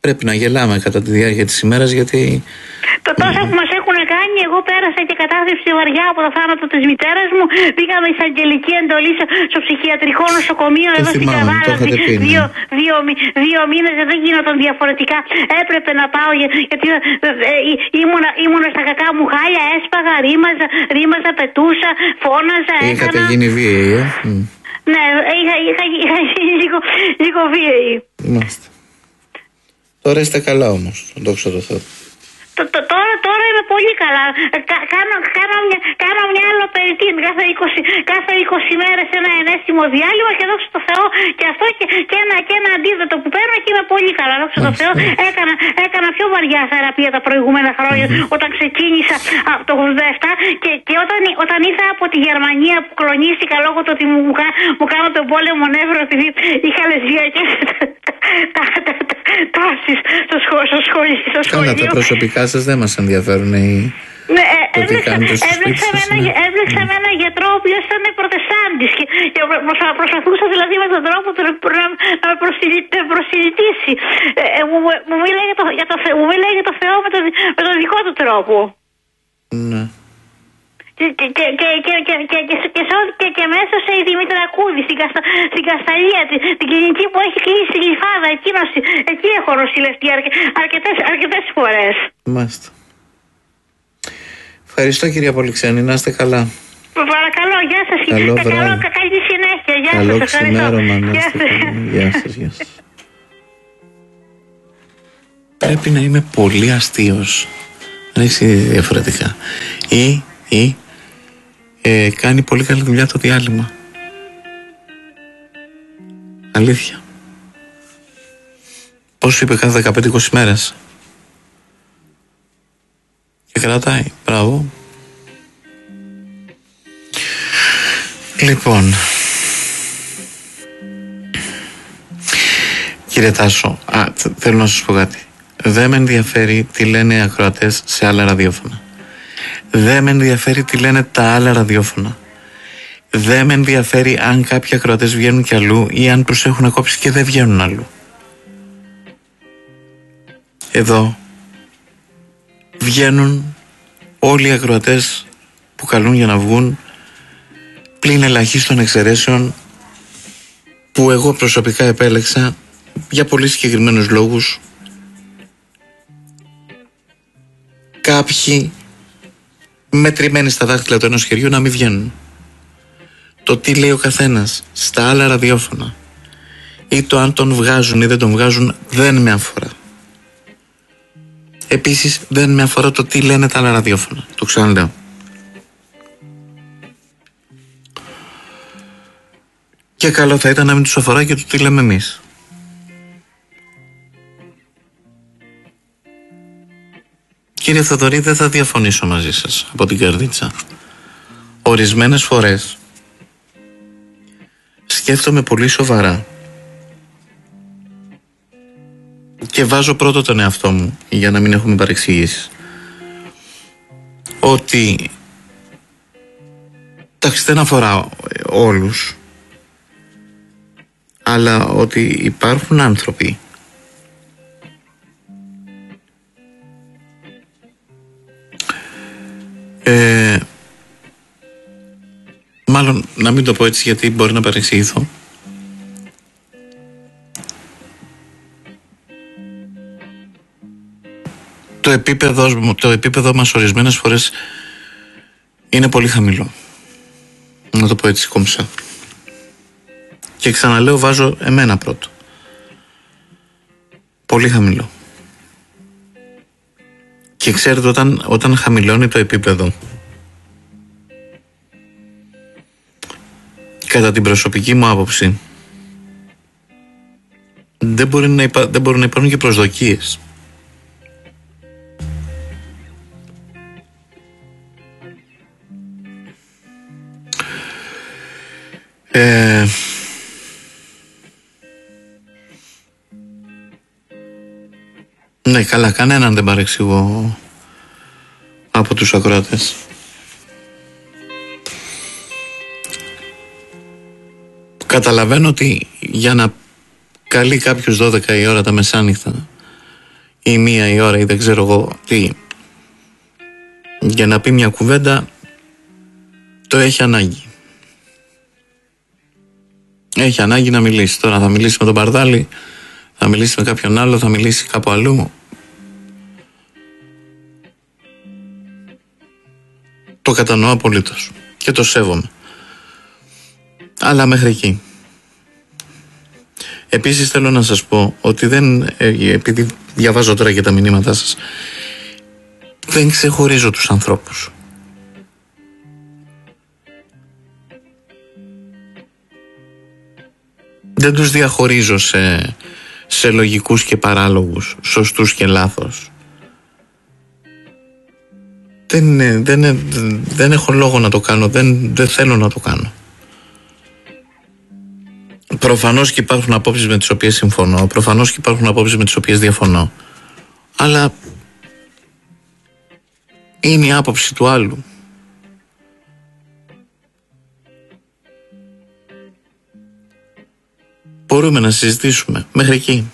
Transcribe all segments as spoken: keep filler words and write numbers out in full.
πρέπει να γελάμε κατά τη διάρκεια της ημέρας, γιατί... Το τόσα που μας έχουν κάνει, εγώ πέρασα και κατάθλιψη βαριά από το θάνατο της μητέρας μου. Πήγαμε εισαγγελική εντολή στο ψυχιατρικό νοσοκομείο εδώ στην Καβάλα. Δύο, δύο, δύο μήνες δεν γίνονταν διαφορετικά. Έπρεπε να πάω γιατί ήμουνα, ήμουνα στα κακά μου χάλια, έσπαγα, ρήμαζα, ρήμαζα, πετούσα, φώναζα. Είχατε έκανα... γίνει βίαιοι, ε? Ναι, είχα, είχα, είχα γίνει λίγο, λίγο βίαιοι. Μάλιστα. Τώρα είστε καλά όμως, δόξα τω Θεώ. Το, το, τώρα, τώρα είμαι πολύ καλά. Κα, κάνω, κάνω, μια, κάνω μια άλλο περιττή. Κάθε είκοσι, κάθε είκοσι μέρες ένα ενέστημο διάλειμμα και δόξα τω Θεώ και αυτό και, και, ένα, και ένα αντίδοτο που παίρνω και είμαι πολύ καλά. Δόξα τω Θεώ. Έκανα, έκανα πιο βαριά θεραπεία τα προηγούμενα χρόνια mm-hmm. όταν ξεκίνησα από το ογδόντα επτά και, και όταν, όταν ήρθα από τη Γερμανία που κλονίστηκα λόγω του ότι μου, μου, μου κάνω τον πόλεμο νεύρο επειδή είχα λεσβιακές τάσεις στο σχολείο. Καλά, τα προσωπικά σας δεν μας ενδιαφέρουν οι... Ναι, έβλεξα με έναν γιατρό ο οποίος ήταν προτεστάντης και, και προσπαθούσα δηλαδή με τον τρόπο του να, να με προσιλητήσει. Ε, ε, μου, μου μίλαγε για το, για το, μου μίλαγε για το Θεό με, το, με τον δικό του τρόπο. Ναι. Και, και, και, και, και, και, και, και, και, και μέσα σε η Δημητρακούδη, στην, Καστα, στην Κασταλία, την, την κλινική που έχει κλείσει στη Γλυφάδα, εκεί έχω νοσηλευτεί αρκε, αρκετές, αρκετές φορές. Μάλιστα. Ευχαριστώ κυρία Πολυξένη, να είστε καλά. Παρακαλώ, γεια σας. Καλό και καλό, καλή συνέχεια. Γεια καλό σας. ξημέρωμα, να είστε καλά. Γεια σας, γεια σας. Πρέπει να είμαι πολύ αστείος. Δεν έχει διαφορετικά. Ή, ή ε, κάνει πολύ καλή δουλειά το διάλειμμα. Αλήθεια. Πόσο είπε, κάθε δεκαπέντε είκοσι μέρες. Και κρατάει. Μπράβο. Λοιπόν, κύριε Τάσο, α, θέλω να σας πω κάτι. Δεν με ενδιαφέρει τι λένε οι ακροατές σε άλλα ραδιόφωνα. Δεν με ενδιαφέρει τι λένε τα άλλα ραδιόφωνα. Δεν με ενδιαφέρει αν κάποιοι ακροατές βγαίνουν κι αλλού ή αν τους έχουν κόψει και δεν βγαίνουν αλλού. Εδώ βγαίνουν όλοι οι ακροατές που καλούν για να βγουν, πλην ελαχίστων εξαιρέσεων που εγώ προσωπικά επέλεξα για πολύ συγκεκριμένους λόγους. Κάποιοι μετρημένοι στα δάχτυλα του ενός χεριού να μην βγαίνουν. Το τι λέει ο καθένας στα άλλα ραδιόφωνα ή το αν τον βγάζουν ή δεν τον βγάζουν δεν με αφορά. Επίσης δεν με αφορά το τι λένε τα άλλα ραδιόφωνα. Το ξαναλέω. Και καλό θα ήταν να μην τους αφορά και το τι λέμε εμείς. Κύριε Θοδωρή, δεν θα διαφωνήσω μαζί σας από την καρδίτσα. Ορισμένες φορές σκέφτομαι πολύ σοβαρά και βάζω πρώτο τον εαυτό μου για να μην έχουμε παρεξηγήσεις ότι εντάξει δεν αφορά όλους, αλλά ότι υπάρχουν άνθρωποι ε, μάλλον να μην το πω έτσι γιατί μπορεί να παρεξηγηθώ. Το επίπεδο, το επίπεδο μας ορισμένες φορές είναι πολύ χαμηλό. Να το πω έτσι κομψά. Και ξαναλέω, βάζω εμένα πρώτο. Πολύ χαμηλό. Και ξέρετε, όταν, όταν χαμηλώνει το επίπεδο, κατά την προσωπική μου άποψη, δεν, μπορεί να υπά, δεν μπορούν να υπάρχουν και προσδοκίες. Ε, ναι, καλά, κανέναν δεν παρεξηγώ από τους ακροατές. Καταλαβαίνω ότι για να καλεί κάποιος δώδεκα η ώρα τα μεσάνυχτα ή μία η ώρα ή δεν ξέρω εγώ τι, για να πει μια κουβέντα, το έχει ανάγκη. Έχει ανάγκη να μιλήσει. Τώρα θα μιλήσει με τον Παρδάλη, θα μιλήσει με κάποιον άλλο, θα μιλήσει κάπου αλλού. Το κατανοώ απολύτως και το σέβομαι. Αλλά μέχρι εκεί. Επίσης θέλω να σας πω ότι δεν, επειδή διαβάζω τώρα και τα μηνύματά σας, δεν ξεχωρίζω τους ανθρώπους. Δεν τους διαχωρίζω σε, σε λογικούς και παράλογους, σωστούς και λάθος. Δεν, δεν, δεν έχω λόγο να το κάνω, δεν, δεν θέλω να το κάνω. Προφανώς και υπάρχουν απόψεις με τις οποίες συμφωνώ, προφανώς και υπάρχουν απόψεις με τις οποίες διαφωνώ. Αλλά είναι η άποψη του άλλου. Μπορούμε να συζητήσουμε μέχρι εκεί.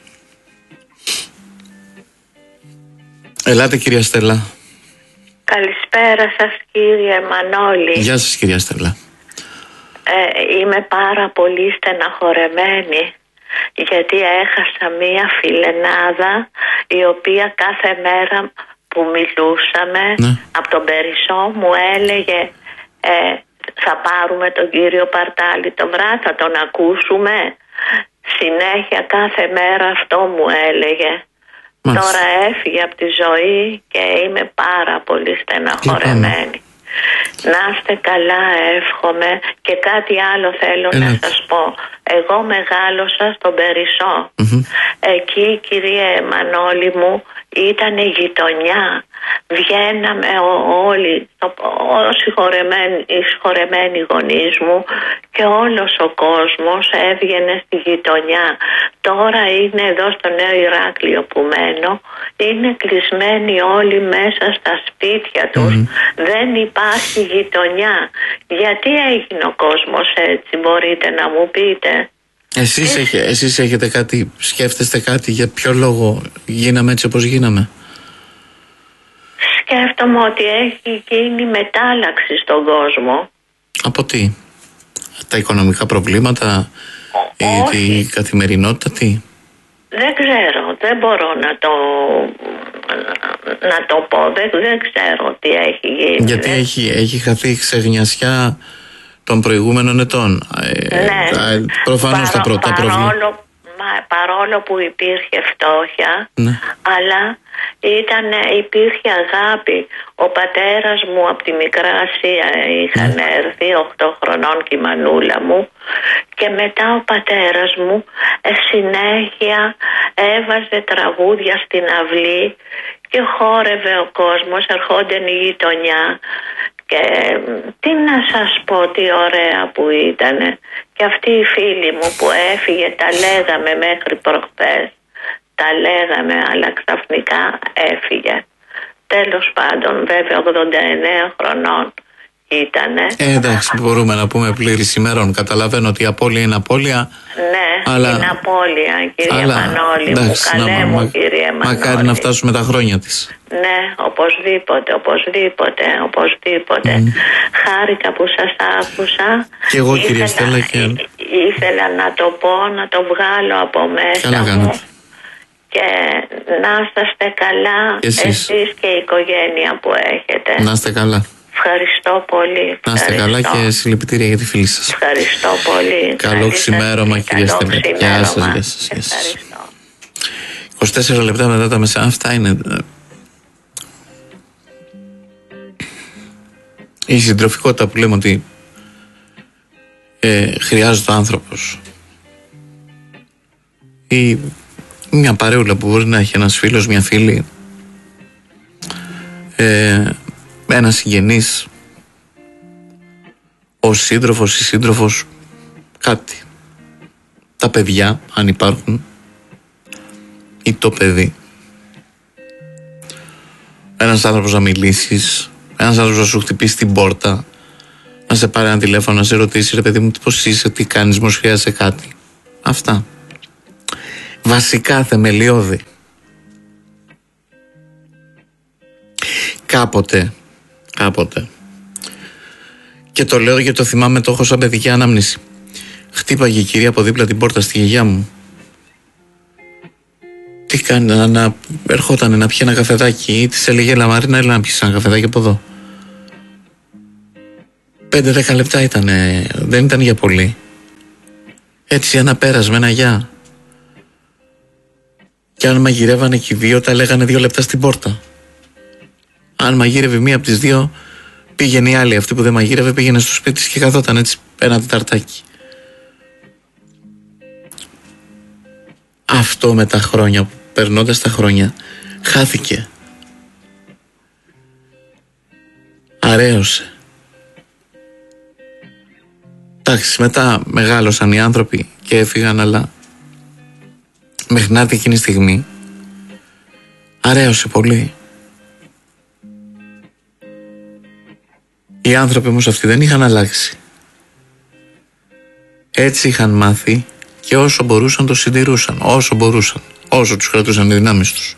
Ελάτε κυρία Στέλλα. Καλησπέρα σας κύριε Μανώλη. Γεια σας κυρία Στέλλα. Ε, είμαι πάρα πολύ στεναχωρεμένη γιατί έχασα μία φιλενάδα η οποία κάθε μέρα που μιλούσαμε, ναι, από τον Περισσό μου έλεγε ε, θα πάρουμε τον κύριο Παρτάλη το βράδυ, θα τον ακούσουμε. Συνέχεια κάθε μέρα αυτό μου έλεγε. Μάλιστα. Τώρα έφυγε από τη ζωή και είμαι πάρα πολύ στεναχωρεμένη. Να είστε καλά, εύχομαι. Και κάτι άλλο θέλω Ένα. να σας πω. Εγώ μεγάλωσα στον Περισσό. Mm-hmm. Εκεί, κύριε Μανώλη μου, ήταν γειτονιά. Βγαίναμε όλοι, όσοι οι συγχωρεμένοι γονείς μου, και όλος ο κόσμος έβγαινε στη γειτονιά. Τώρα είναι εδώ στο Νέο Ηράκλειο που μένω, είναι κλεισμένοι όλοι μέσα στα σπίτια τους. Mm. Δεν υπάρχει γειτονιά. Γιατί έγινε ο κόσμος έτσι, μπορείτε να μου πείτε? Εσείς, έχ, εσείς έχετε κάτι, σκέφτεστε κάτι, για ποιο λόγο γίναμε έτσι όπως γίναμε? Σκέφτομαι ότι έχει γίνει μετάλλαξη στον κόσμο. Από τι? Τα οικονομικά προβλήματα, η, η καθημερινότητα, τι? Δεν ξέρω, δεν μπορώ να το, να το πω, δεν, δεν ξέρω τι έχει γίνει. Γιατί δεν... έχει, έχει χαθεί η ξεγνιασιά των προηγούμενων ετών. Ναι, ε, προφανώς τα πρώτα προβλήματα. Παρόλο που υπήρχε φτώχεια, ναι, αλλά ήταν, υπήρχε αγάπη. Ο πατέρας μου από τη Μικρά Ασία είχαν ναι. έρθει, οκτώ χρονών και η μανούλα μου, και μετά ο πατέρας μου ε, συνέχεια έβαζε τραγούδια στην αυλή και χόρευε ο κόσμος, ερχόντεν η γειτονιά. Και τι να σας πω, τι ωραία που ήτανε. Και αυτή η φίλη μου που έφυγε, τα λέγαμε μέχρι προχθές, τα λέγαμε, αλλά ξαφνικά έφυγε. Τέλος πάντων, βέβαια ογδόντα εννέα χρονών ήτανε. Ε, εντάξει, μπορούμε να πούμε πλήρης ημερών. Καταλαβαίνω ότι η απώλεια είναι απώλεια. Ναι, αλλά... είναι απώλεια, κυρία αλλά... Μανώλη εντάξει, μου, καλέ να, μου, μα... κυρία Μανώλη. Μακάρι να φτάσουμε τα χρόνια της. Ναι, οπωσδήποτε, οπωσδήποτε, οπωσδήποτε. Mm. Χάρηκα που σας άκουσα. Και εγώ, ήθελα, κυρία Στέλλα. Και... Ήθελα να το πω, να το βγάλω από μέσα καλά μου. Κάνετε. Και να είστε καλά, εσείς. εσείς και η οικογένεια που έχετε. Να είστε καλά. Ευχαριστώ πολύ. Να είστε καλά και συλληπιτήρια για τη φίλη σας. Ευχαριστώ πολύ. Καλό ξημέρωμα, κυρία Στέλλα. Γεια σας, γεια σας. Ευχαριστώ. είκοσι τέσσερα λεπτά μετά τα μεσά, αυτά είναι. Η συντροφικότητα που λέμε ότι ε, χρειάζεται ο άνθρωπος, ή μια παρέουλα που μπορεί να έχει ένας φίλος, μια φίλη, ε, ένας συγγενής, ο σύντροφος ή σύντροφος, κάτι, τα παιδιά αν υπάρχουν, ή το παιδί, ένας άνθρωπος να μιλήσεις, ένας άνθρωπος να σου χτυπήσει την πόρτα, να σε πάρει ένα τηλέφωνο, να σε ρωτήσει, ρε παιδί μου, πώς είσαι, τι κάνεις, μήπως χρειάζεσαι κάτι. Αυτά. Βασικά, θεμελιώδη. κάποτε, κάποτε, και το λέω γιατί το θυμάμαι, το έχω σαν παιδική ανάμνηση, χτύπαγε η κυρία από δίπλα την πόρτα στη γιαγιά μου. Τι κάνει, να, να ερχόταν να πιει ένα καφεδάκι ή της έλεγε έλα Μαρίνα, έλα να πιεις ένα καφεδάκι από εδώ. Πέντε δέκα λεπτά ήταν, δεν ήταν για πολύ. Έτσι ένα πέρασμα, ένα γεια. Και αν μαγειρεύανε και οι δύο, τα λέγανε δύο λεπτά στην πόρτα. Αν μαγείρευε μία από τις δύο, πήγαινε η άλλη. Αυτή που δεν μαγείρευε πήγαινε στο σπίτι της και καθόταν έτσι ένα τεταρτάκι. Αυτό με τα χρόνια, περνώντας τα χρόνια, χάθηκε. Αρέωσε. Εντάξει, μετά μεγάλωσαν οι άνθρωποι και έφυγαν, αλλά μέχρι να έρθει εκείνη η στιγμή αρέωσε πολύ. Οι άνθρωποι όμως αυτοί δεν είχαν αλλάξει. Έτσι είχαν μάθει και όσο μπορούσαν το συντηρούσαν, όσο μπορούσαν, όσο τους κρατούσαν οι δυνάμεις τους.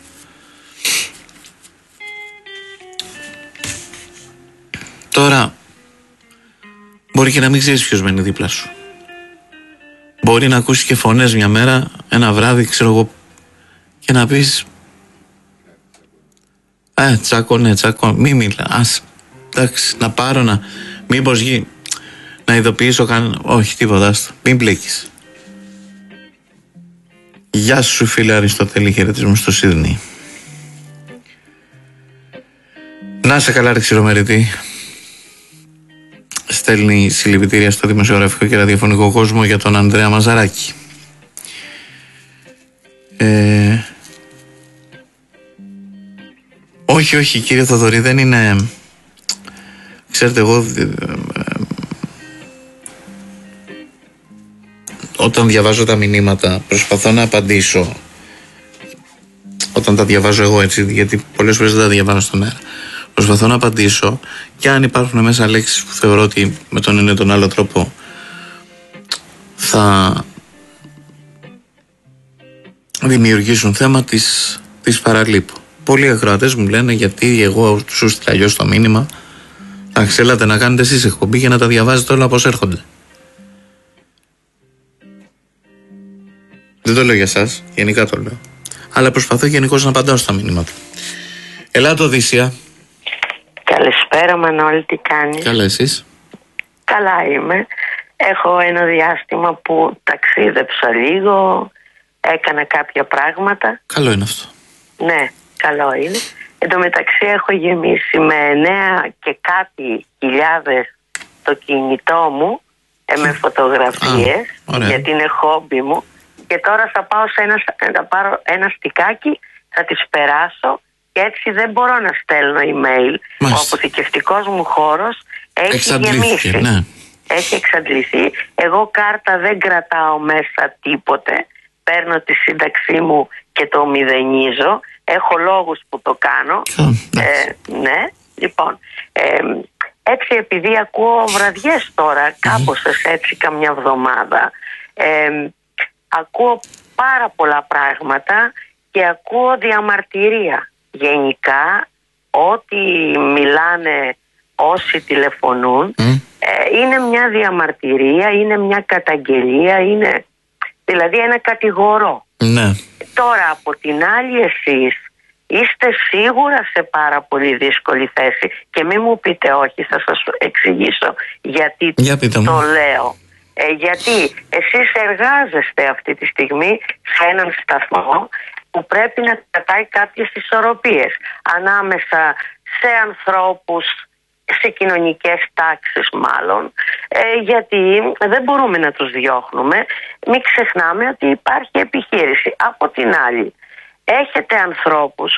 Τώρα μπορεί και να μην ξέρεις ποιος μένει δίπλα σου. Μπορεί να ακούσεις και φωνές μια μέρα, ένα βράδυ, ξέρω εγώ, και να πεις Ε, τσακώ, ναι, τσακώ, μη μιλά, ας, εντάξει, να πάρω να, μήπως γι, να ειδοποιήσω καν, όχι, τίποτα, άστο, μην μπλέκεις. Γεια σου φίλε Αριστοτέλη, χαιρετισμό στο Σίδνεϊ. Να σε καλά ρε ξηρομερητή. Στέλνει συλληπιτήρια στο δημοσιογραφικό και ραδιοφωνικό κόσμο για τον Ανδρέα Μαζαράκη. Ε... Όχι, όχι κύριε Θοδωρή, δεν είναι... Ξέρετε, εγώ όταν διαβάζω τα μηνύματα προσπαθώ να απαντήσω. Όταν τα διαβάζω εγώ έτσι, γιατί πολλές φορές δεν τα διαβάζω στον αέρα. Προσπαθώ να απαντήσω και αν υπάρχουν μέσα λέξεις που θεωρώ ότι με τον ένα ή τον άλλο τρόπο θα δημιουργήσουν θέμα, της, της παραλείπω. Πολλοί ακροατές μου λένε γιατί εγώ σου στείλα αλλιώς το μήνυμα. Θα ξέρετε να κάνετε εσείς εκπομπή για να τα διαβάζετε όλα όπως έρχονται. Δεν το λέω για εσάς, γενικά το λέω. Αλλά προσπαθώ γενικώς να απαντάω στα μηνύματα. Ελάτε Οδύσσια. Καλησπέρα Μανώλη, τι κάνεις? Καλά, εσείς? Καλά είμαι. Έχω ένα διάστημα που ταξίδεψα λίγο, έκανα κάποια πράγματα. Καλό είναι αυτό. Ναι, καλό είναι. Εν τω μεταξύ έχω γεμίσει με εννέα και κάτι χιλιάδες το κινητό μου ε, με φωτογραφίες, Α, γιατί είναι χόμπι μου. Και τώρα θα πάω σε ένα, θα πάρω ένα στικάκι, θα τις περάσω και έτσι δεν μπορώ να στέλνω email. Μάλιστα. Ο αποθηκευτικός μου χώρος έχει γεμίσει. Ναι. Έχει εξαντληθεί. Εγώ κάρτα δεν κρατάω μέσα τίποτε. Παίρνω τη σύνταξή μου και το μηδενίζω. Έχω λόγους που το κάνω. Oh, ε, ναι, λοιπόν. Ε, έτσι επειδή ακούω βραδιές τώρα, κάπως έτσι καμιά εβδομάδα, ε, ακούω πάρα πολλά πράγματα και ακούω διαμαρτυρία. Γενικά, ό,τι μιλάνε όσοι τηλεφωνούν, mm. ε, είναι μια διαμαρτυρία, είναι μια καταγγελία, είναι δηλαδή ένα κατηγορό. Ναι. Τώρα από την άλλη εσείς είστε σίγουρα σε πάρα πολύ δύσκολη θέση και μην μου πείτε όχι, θα σας εξηγήσω γιατί το λέω. Ε, γιατί εσείς εργάζεστε αυτή τη στιγμή σε έναν σταθμό που πρέπει να κρατάει κάποιες ισορροπίες ανάμεσα σε ανθρώπους, σε κοινωνικές τάξεις μάλλον, ε, γιατί δεν μπορούμε να τους διώχνουμε. Μην ξεχνάμε ότι υπάρχει επιχείρηση. Από την άλλη, έχετε ανθρώπους,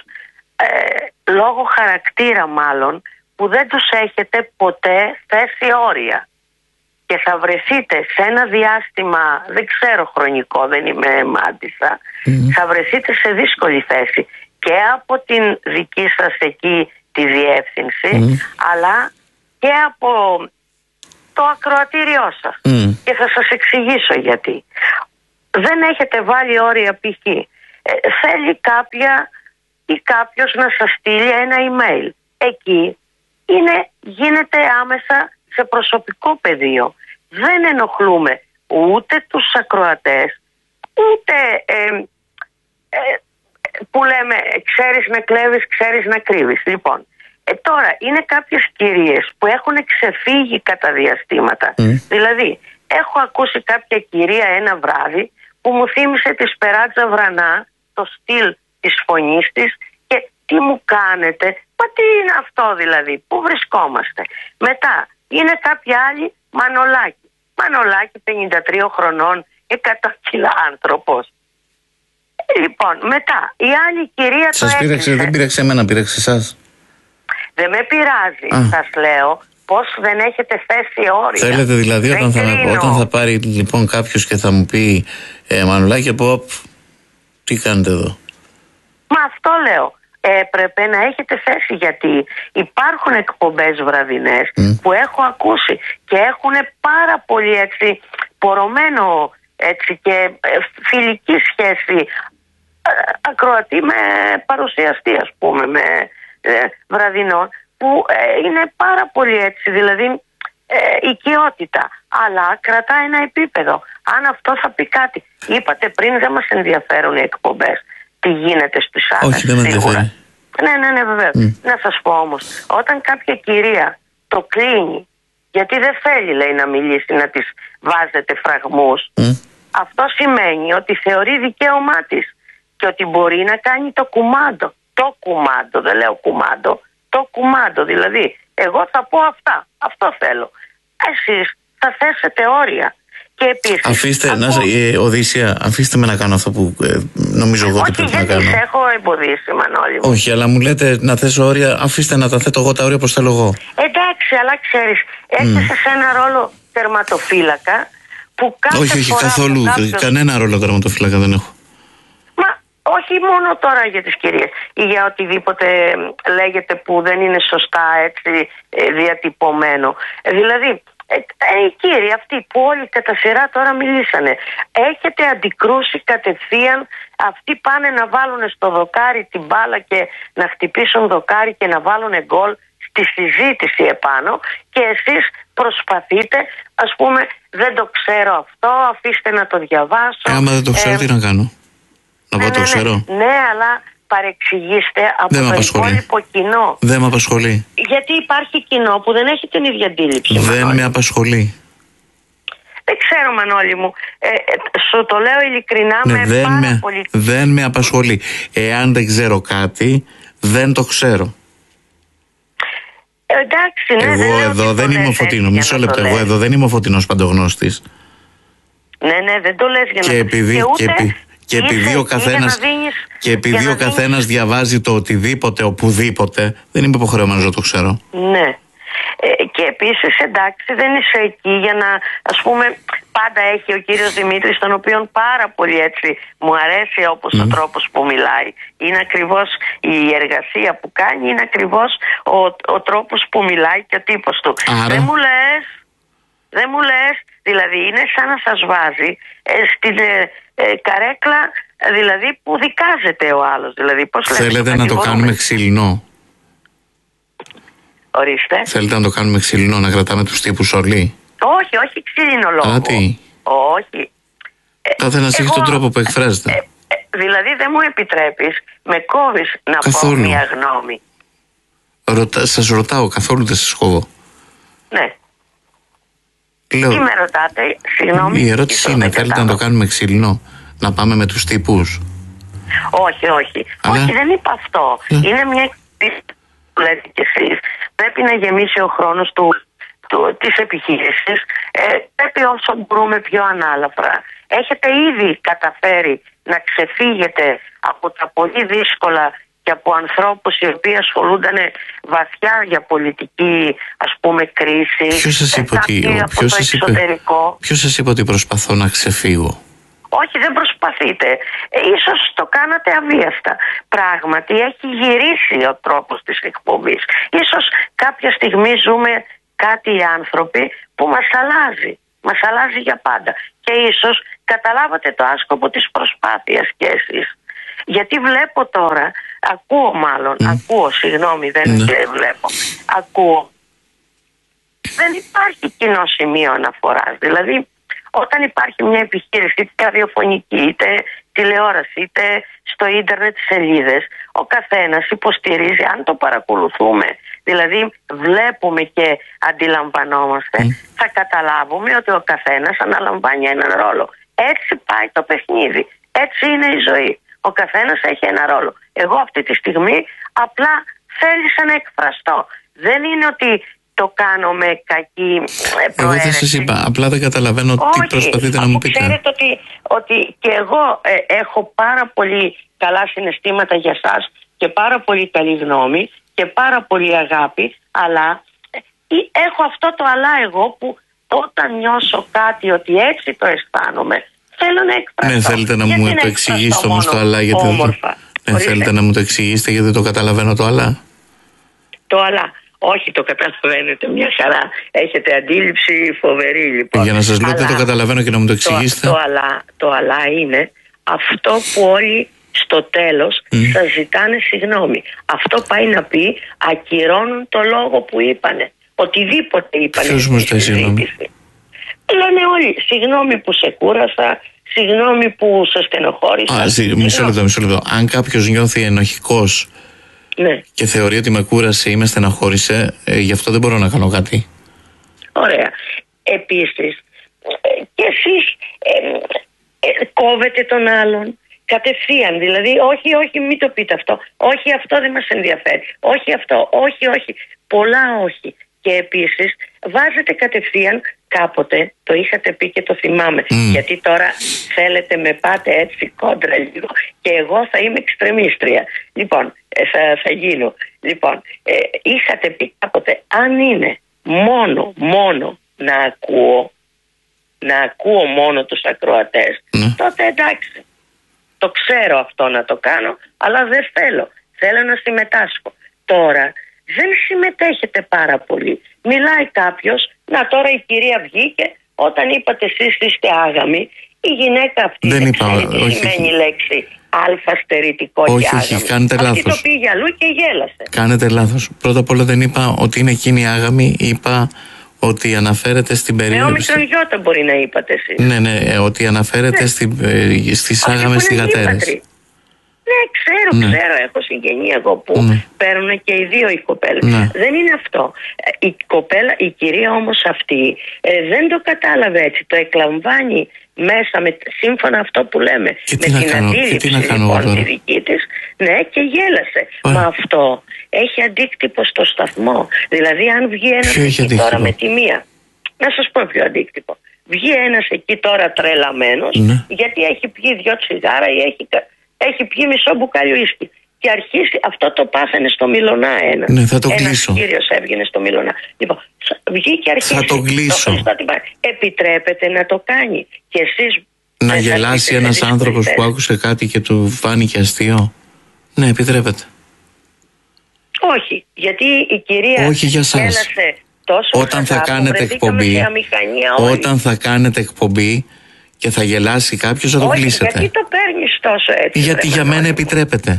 ε, λόγω χαρακτήρα μάλλον, που δεν τους έχετε ποτέ θέσει όρια. Και θα βρεθείτε σε ένα διάστημα, δεν ξέρω χρονικό, δεν είμαι μάντισσα, mm-hmm. θα βρεθείτε σε δύσκολη θέση και από την δική σας εκεί τη διεύθυνση, mm. αλλά και από το ακροατήριό σας. Mm. Και θα σας εξηγήσω γιατί. Δεν έχετε βάλει όρια π.χ. Ε, θέλει κάποια ή κάποιος να σας στείλει ένα email εκεί είναι, γίνεται άμεσα σε προσωπικό πεδίο. Δεν ενοχλούμε ούτε τους ακροατές, ούτε ε, ε, που λέμε ξέρεις να κλέβεις, ξέρεις να κρύβεις. Λοιπόν, ε, τώρα είναι κάποιες κυρίες που έχουν ξεφύγει κατά διαστήματα. Mm. Δηλαδή, έχω ακούσει κάποια κυρία ένα βράδυ που μου θύμισε τη Σπεράτζα Βρανά, το στυλ της φωνής της, και τι μου κάνετε, μα τι είναι αυτό δηλαδή, πού βρισκόμαστε. Μετά είναι κάποια άλλη, Μανολάκη. Μανολάκη πενήντα τρία χρονών, εκατό κιλά άνθρωπος. Λοιπόν, μετά η άλλη κυρία σας το πήραξε, δεν πήραξε εμένα, πήραξε εσάς. Δεν με πειράζει, σας λέω πως δεν έχετε θέσει όρια. Θέλετε δηλαδή όταν θα, με, όταν θα πάρει λοιπόν κάποιος και θα μου πει ε, Μανουλάκη, πω τι κάνετε εδώ. Μα αυτό λέω. Έπρεπε να έχετε θέση, γιατί υπάρχουν εκπομπές βραδινές mm. που έχω ακούσει και έχουν πάρα πολύ έτσι πορωμένο έτσι και φιλική σχέση ακροατή με παρουσιαστή, ας πούμε, με ε, βραδινών, που ε, είναι πάρα πολύ έτσι, δηλαδή ε, οικειότητα, αλλά κρατά ένα επίπεδο. Αν αυτό θα πει κάτι. Είπατε πριν, δεν μας ενδιαφέρουν οι εκπομπές, τι γίνεται στους άλλους. Όχι, δεν με ενδιαφέρει. Ναι, ναι, ναι, βεβαίως. Mm. Να σας πω όμως, όταν κάποια κυρία το κλείνει, γιατί δεν θέλει, λέει, να μιλήσει, να της βάζετε φραγμούς, mm. αυτό σημαίνει ότι θεωρεί δικαίωμά της και ότι μπορεί να κάνει το κουμάντο. Το κουμάντο, δεν λέω κουμάντο, το κουμάντο. Δηλαδή, εγώ θα πω αυτά, αυτό θέλω. Εσείς θα θέσετε όρια. Και επίσης, αφήστε, ακούω... να, ε, Οδύσσια, αφήστε με να κάνω αυτό που ε, νομίζω εγώ ότι πρέπει να κάνω. Όχι, γιατί σε έχω εμποδίσει, Μανώλη μου. Όχι, αλλά μου λέτε να θέσω όρια, αφήστε να τα θέτω εγώ τα όρια πως θέλω εγώ. Εντάξει, αλλά ξέρεις, έρχεσαι mm. σε ένα ρόλο τερματοφύλακα που κάθε όχι, όχι, φορά καθόλου, κάποιος... κανένα ρόλο τερματοφύλακα δεν έχω. Μα όχι μόνο τώρα για τις κυρίες ή για οτιδήποτε λέγεται που δεν είναι σωστά έτσι διατυπωμένο. Δηλαδή, Ε, ε, οι κύριοι αυτοί που όλοι κατά σειρά τώρα μιλήσανε, έχετε αντικρούσει κατευθείαν, αυτοί πάνε να βάλουν στο δοκάρι την μπάλα και να χτυπήσουν δοκάρι και να βάλουν γκολ στη συζήτηση επάνω, και εσείς προσπαθείτε, ας πούμε, δεν το ξέρω αυτό, αφήστε να το διαβάσω. Ε, άμα δεν το ξέρω, ε, τι να κάνω, να πω ναι, το ναι, ξέρω. Ναι, ναι, αλλά παρεξηγήστε από δεν το υπόλοιπο κοινό. Δεν με απασχολεί. Γιατί υπάρχει κοινό που δεν έχει την ίδια αντίληψη. Δεν Μανώλη. με απασχολεί. Δεν ξέρω, Μανώλη μου. Ε, ε, σου το λέω ειλικρινά, ναι, με δεν πάρα με, πολύ... Δεν με απασχολεί. Εάν δεν ξέρω κάτι, δεν το ξέρω. Ε, εντάξει, ναι, εγώ δεν εδώ δεν είμαι ο Φωτεινός. Μισό λεπτό. Εγώ εδώ δεν είμαι ο Φωτεινός Παντογνώστης. Ναι, ναι, δεν το λες για και να... Επειδή, και, ούτε... και, επει... και επειδή ο καθένας, δίνεις... και επειδή ο καθένας δίνεις... διαβάζει το οτιδήποτε, οπουδήποτε, δεν είμαι υποχρεωμένος να το ξέρω. Ναι. Ε, και επίσης, εντάξει, δεν είσαι εκεί για να, ας πούμε, πάντα έχει ο κύριος Δημήτρης, τον οποίον πάρα πολύ έτσι μου αρέσει όπως mm. ο τρόπος που μιλάει. Είναι ακριβώς η εργασία που κάνει, είναι ακριβώς ο, ο τρόπος που μιλάει και ο τύπος του. Άρα... Δεν μου λες, δεν μου λες, δηλαδή είναι σαν να σας βάζει ε, στην ε, ε, καρέκλα, δηλαδή που δικάζεται ο άλλος. Δηλαδή, πώς θέλετε λέτε, να το κάνουμε ξύλινο. Ορίστε. Θέλετε να το κάνουμε ξύλινο, να κρατάμε τους τύπους όλοι? Όχι, όχι ξύλινο λόγο. Α, τι? Όχι. Καθένας έχει τον τρόπο που εκφράζεται. Ε, ε, δηλαδή δεν μου επιτρέπεις, με κόβεις να καθόλου. πω μια γνώμη. Ρωτα... Σας ρωτάω, καθόλου δεν σας κόβω. Ναι. Λέω... Τι με ρωτάτε, συγγνώμη. Η ερώτηση είναι, θέλετε να το κάνουμε ξύλινο, να πάμε με τους τύπους? Όχι, όχι. Αλλά... όχι, δεν είπα αυτό. Yeah. Είναι μια... λέτε κι εσείς, πρέπει να γεμίσει ο χρόνος του, του, της επιχείρησης, ε, πρέπει όσο μπορούμε πιο ανάλαφρα. Έχετε ήδη καταφέρει να ξεφύγετε από τα πολύ δύσκολα και από ανθρώπους οι οποίοι ασχολούνταν βαθιά για πολιτική, ας πούμε, κρίση. Ποιος σας είπε ότι, ποιος σας είπε, ποιος σας είπε ότι προσπαθώ να ξεφύγω? Όχι, δεν προσπαθείτε. Ε, ίσως το κάνατε αβίαστα. Πράγματι έχει γυρίσει ο τρόπος της εκπομπής. Ίσως κάποια στιγμή ζούμε κάτι οι άνθρωποι που μας αλλάζει. Μας αλλάζει για πάντα. Και ίσως καταλάβατε το άσκοπο της προσπάθειας κι εσείς. Γιατί βλέπω τώρα, ακούω μάλλον, mm. ακούω, συγγνώμη, δεν mm. βλέπω, ακούω. Δεν υπάρχει κοινό σημείο αναφοράς. Δηλαδή, όταν υπάρχει μια επιχείρηση, είτε ραδιοφωνική, είτε τηλεόραση, είτε στο ίντερνετ σελίδες, ο καθένας υποστηρίζει, αν το παρακολουθούμε, δηλαδή βλέπουμε και αντιλαμβανόμαστε, mm. θα καταλάβουμε ότι ο καθένας αναλαμβάνει έναν ρόλο. Έτσι πάει το παιχνίδι. Έτσι είναι η ζωή. Ο καθένας έχει ένα ρόλο. Εγώ αυτή τη στιγμή απλά θέλησα να εκφραστώ. Δεν είναι ότι το κάνω με κακή προαίρεση. Εγώ δεν σας είπα, απλά δεν καταλαβαίνω όχι, τι προσπαθείτε να μου πείτε. Ξέρετε ότι, ότι και εγώ ε, έχω πάρα πολύ καλά συναισθήματα για σας και πάρα πολύ καλή γνώμη και πάρα πολύ αγάπη, αλλά ε, έχω αυτό το αλλά εγώ που όταν νιώσω κάτι ότι έτσι το αισθάνομαι, θέλω να εκφραστώ. Ναι, θέλετε να μου το εξηγήσετε όμως το αλλά, γιατί όμορφα. Δεν ναι, θέλετε να μου το εξηγήσετε γιατί το καταλαβαίνω το αλλά. Το αλλά. Όχι, το καταλαβαίνετε μια χαρά. Έχετε αντίληψη φοβερή, λοιπόν. Για να σας λέω ότι το καταλαβαίνω και να μου το εξηγήσετε. Το, το, αλλά, το αλλά είναι αυτό που όλοι στο τέλος mm. σας ζητάνε συγγνώμη. Αυτό πάει να πει ακυρώνουν το λόγο που είπανε. Οτιδήποτε είπανε. Ποιος μου ζητάει συγγνώμη? Λένε όλοι, συγγνώμη που σε κούρασα, συγγνώμη που σε στενοχώρησα. Α, μισό λεπτό, μισό λεπτό. Αν κάποιος νιώθει ενοχικός, ναι, και θεωρεί ότι με κούρασε ή με στεναχώρησε, ε, γι' αυτό δεν μπορώ να κάνω κάτι. Ωραία. Επίσης, ε, και εσείς ε, ε, κόβετε τον άλλον κατευθείαν. Δηλαδή, όχι, όχι, μην το πείτε αυτό. Όχι, αυτό δεν μας ενδιαφέρει. Όχι αυτό, όχι, όχι. Πολλά όχι. Και επίσης, βάζετε κατευθείαν, κάποτε το είχατε πει και το θυμάμαι, mm. γιατί τώρα θέλετε με πάτε έτσι κόντρα λίγο και εγώ θα είμαι εξτρεμίστρια. Λοιπόν, ε, θα, θα γίνω. Λοιπόν, ε, είχατε πει κάποτε, αν είναι μόνο, μόνο να ακούω, να ακούω μόνο τους ακροατές, mm. τότε εντάξει. Το ξέρω αυτό να το κάνω, αλλά δεν θέλω. Θέλω να συμμετάσχω. Τώρα δεν συμμετέχετε πάρα πολύ. Μιλάει κάποιος, να τώρα η κυρία βγήκε, όταν είπατε εσείς είστε άγαμοι, η γυναίκα αυτή δεν, δεν είπα, ξέρει τι όχι, σημαίνει η λέξη αλφα στερητικό και άγαμη. Όχι, κάνετε αυτή λάθος. Το πήγε αλλού και γέλασε. Κάνετε λάθος. Πρώτα απ' όλα δεν είπα ότι είναι εκείνη άγαμη, είπα ότι αναφέρεται στην περίοδο. Με όμικρον γιώτα μπορεί να είπατε εσείς. Ναι, ναι, ότι αναφέρεται ναι. Στην, στις άγαμες θυγατέρες. Ναι, ξέρω, ναι. ξέρω, έχω συγγενή εγώ που ναι. παίρνουν και οι δύο οι κοπέλες. Ναι. Δεν είναι αυτό. Η κοπέλα, η κυρία όμως αυτή ε, δεν το κατάλαβε έτσι. Το εκλαμβάνει μέσα με, σύμφωνα αυτό που λέμε. Και με την κάνω, αντίληψη λοιπόν τη δική της. Ναι, και γέλασε. Α. Μα αυτό έχει αντίκτυπο στο σταθμό. Δηλαδή αν βγει ένας εκεί τώρα με τη μία. Να σας πω ποιο αντίκτυπο. Βγει ένας εκεί τώρα τρελαμένος ναι. γιατί έχει πιει δυο τσιγάρα ή έχει... έχει πιει μισό μπουκάλι ουίσκι. Και αρχίσει, αυτό το πάθανε στο Μιλονά ένα. Ναι, θα το ένας κλείσω. Ένας κύριος έβγαινε στο Μιλονά. Λοιπόν, βγήκε και αρχίσει. Θα το κλείσω. Το, επιτρέπεται να το κάνει. Και εσείς να γελάσει ένας άνθρωπος που άκουσε κάτι και του φάνηκε αστείο. Ναι, επιτρέπεται. Όχι, γιατί η κυρία όχι για σας. Γέλασε τόσο όταν θα κάνετε εκπομπή, όταν θα κάνετε εκπομπή και θα γελάσει κάποιος, θα το όχι, κλείσετε. Γιατί το παίρνεις τόσο έτσι? Γιατί για μένα επιτρέπεται.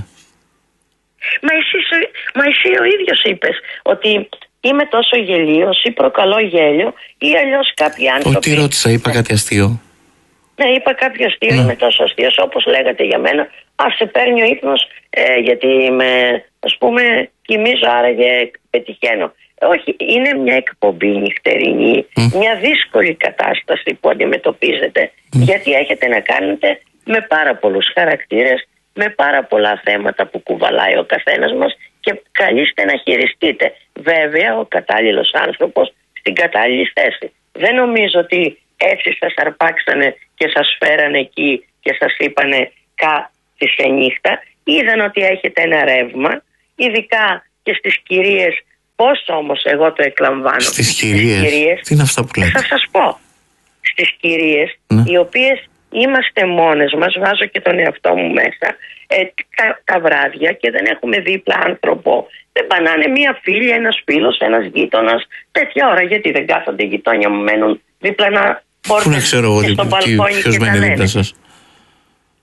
Μα εσύ, μα εσύ ο ίδιος είπες ότι είμαι τόσο γελίος ή προκαλώ γέλιο ή αλλιώς κάποιοι άνθρωποι. Όχι, ρώτησα, είπα κάτι αστείο. Ναι, είπα κάποιο αστείο, ναι. Είμαι τόσο αστείος όπως λέγατε για μένα. Α, σε παίρνει ο ύπνος ε, γιατί με, ας πούμε, κοιμίζω, άραγε πετυχαίνω. Όχι, είναι μια εκπομπή νυχτερινή, mm. μια δύσκολη κατάσταση που αντιμετωπίζετε, mm. γιατί έχετε να κάνετε με πάρα πολλούς χαρακτήρες, με πάρα πολλά θέματα που κουβαλάει ο καθένας μας και καλείστε να χειριστείτε. Βέβαια, ο κατάλληλος άνθρωπος στην κατάλληλη θέση. Δεν νομίζω ότι έτσι σας αρπάξανε και σας φέρανε εκεί και σας είπανε κάθε νύχτα. Είδαν ότι έχετε ένα ρεύμα, ειδικά και στις κυρίες. Πώς όμως εγώ το εκλαμβάνω? Στις κυρίες, κυρίες τι είναι αυτά που λέτε? Θα σας πω. Στις κυρίες, ναι. οι οποίες είμαστε μόνες μας, βάζω και τον εαυτό μου μέσα, ε, τα, τα βράδια και δεν έχουμε δίπλα άνθρωπο. Δεν πανάνε μία φίλη, ένας φίλος, ένας γείτονας, τέτοια ώρα. Γιατί δεν κάθονται οι γειτόνια μου, μένουν δίπλα να πόρτα και στο μπαλκόνι και τα λένε.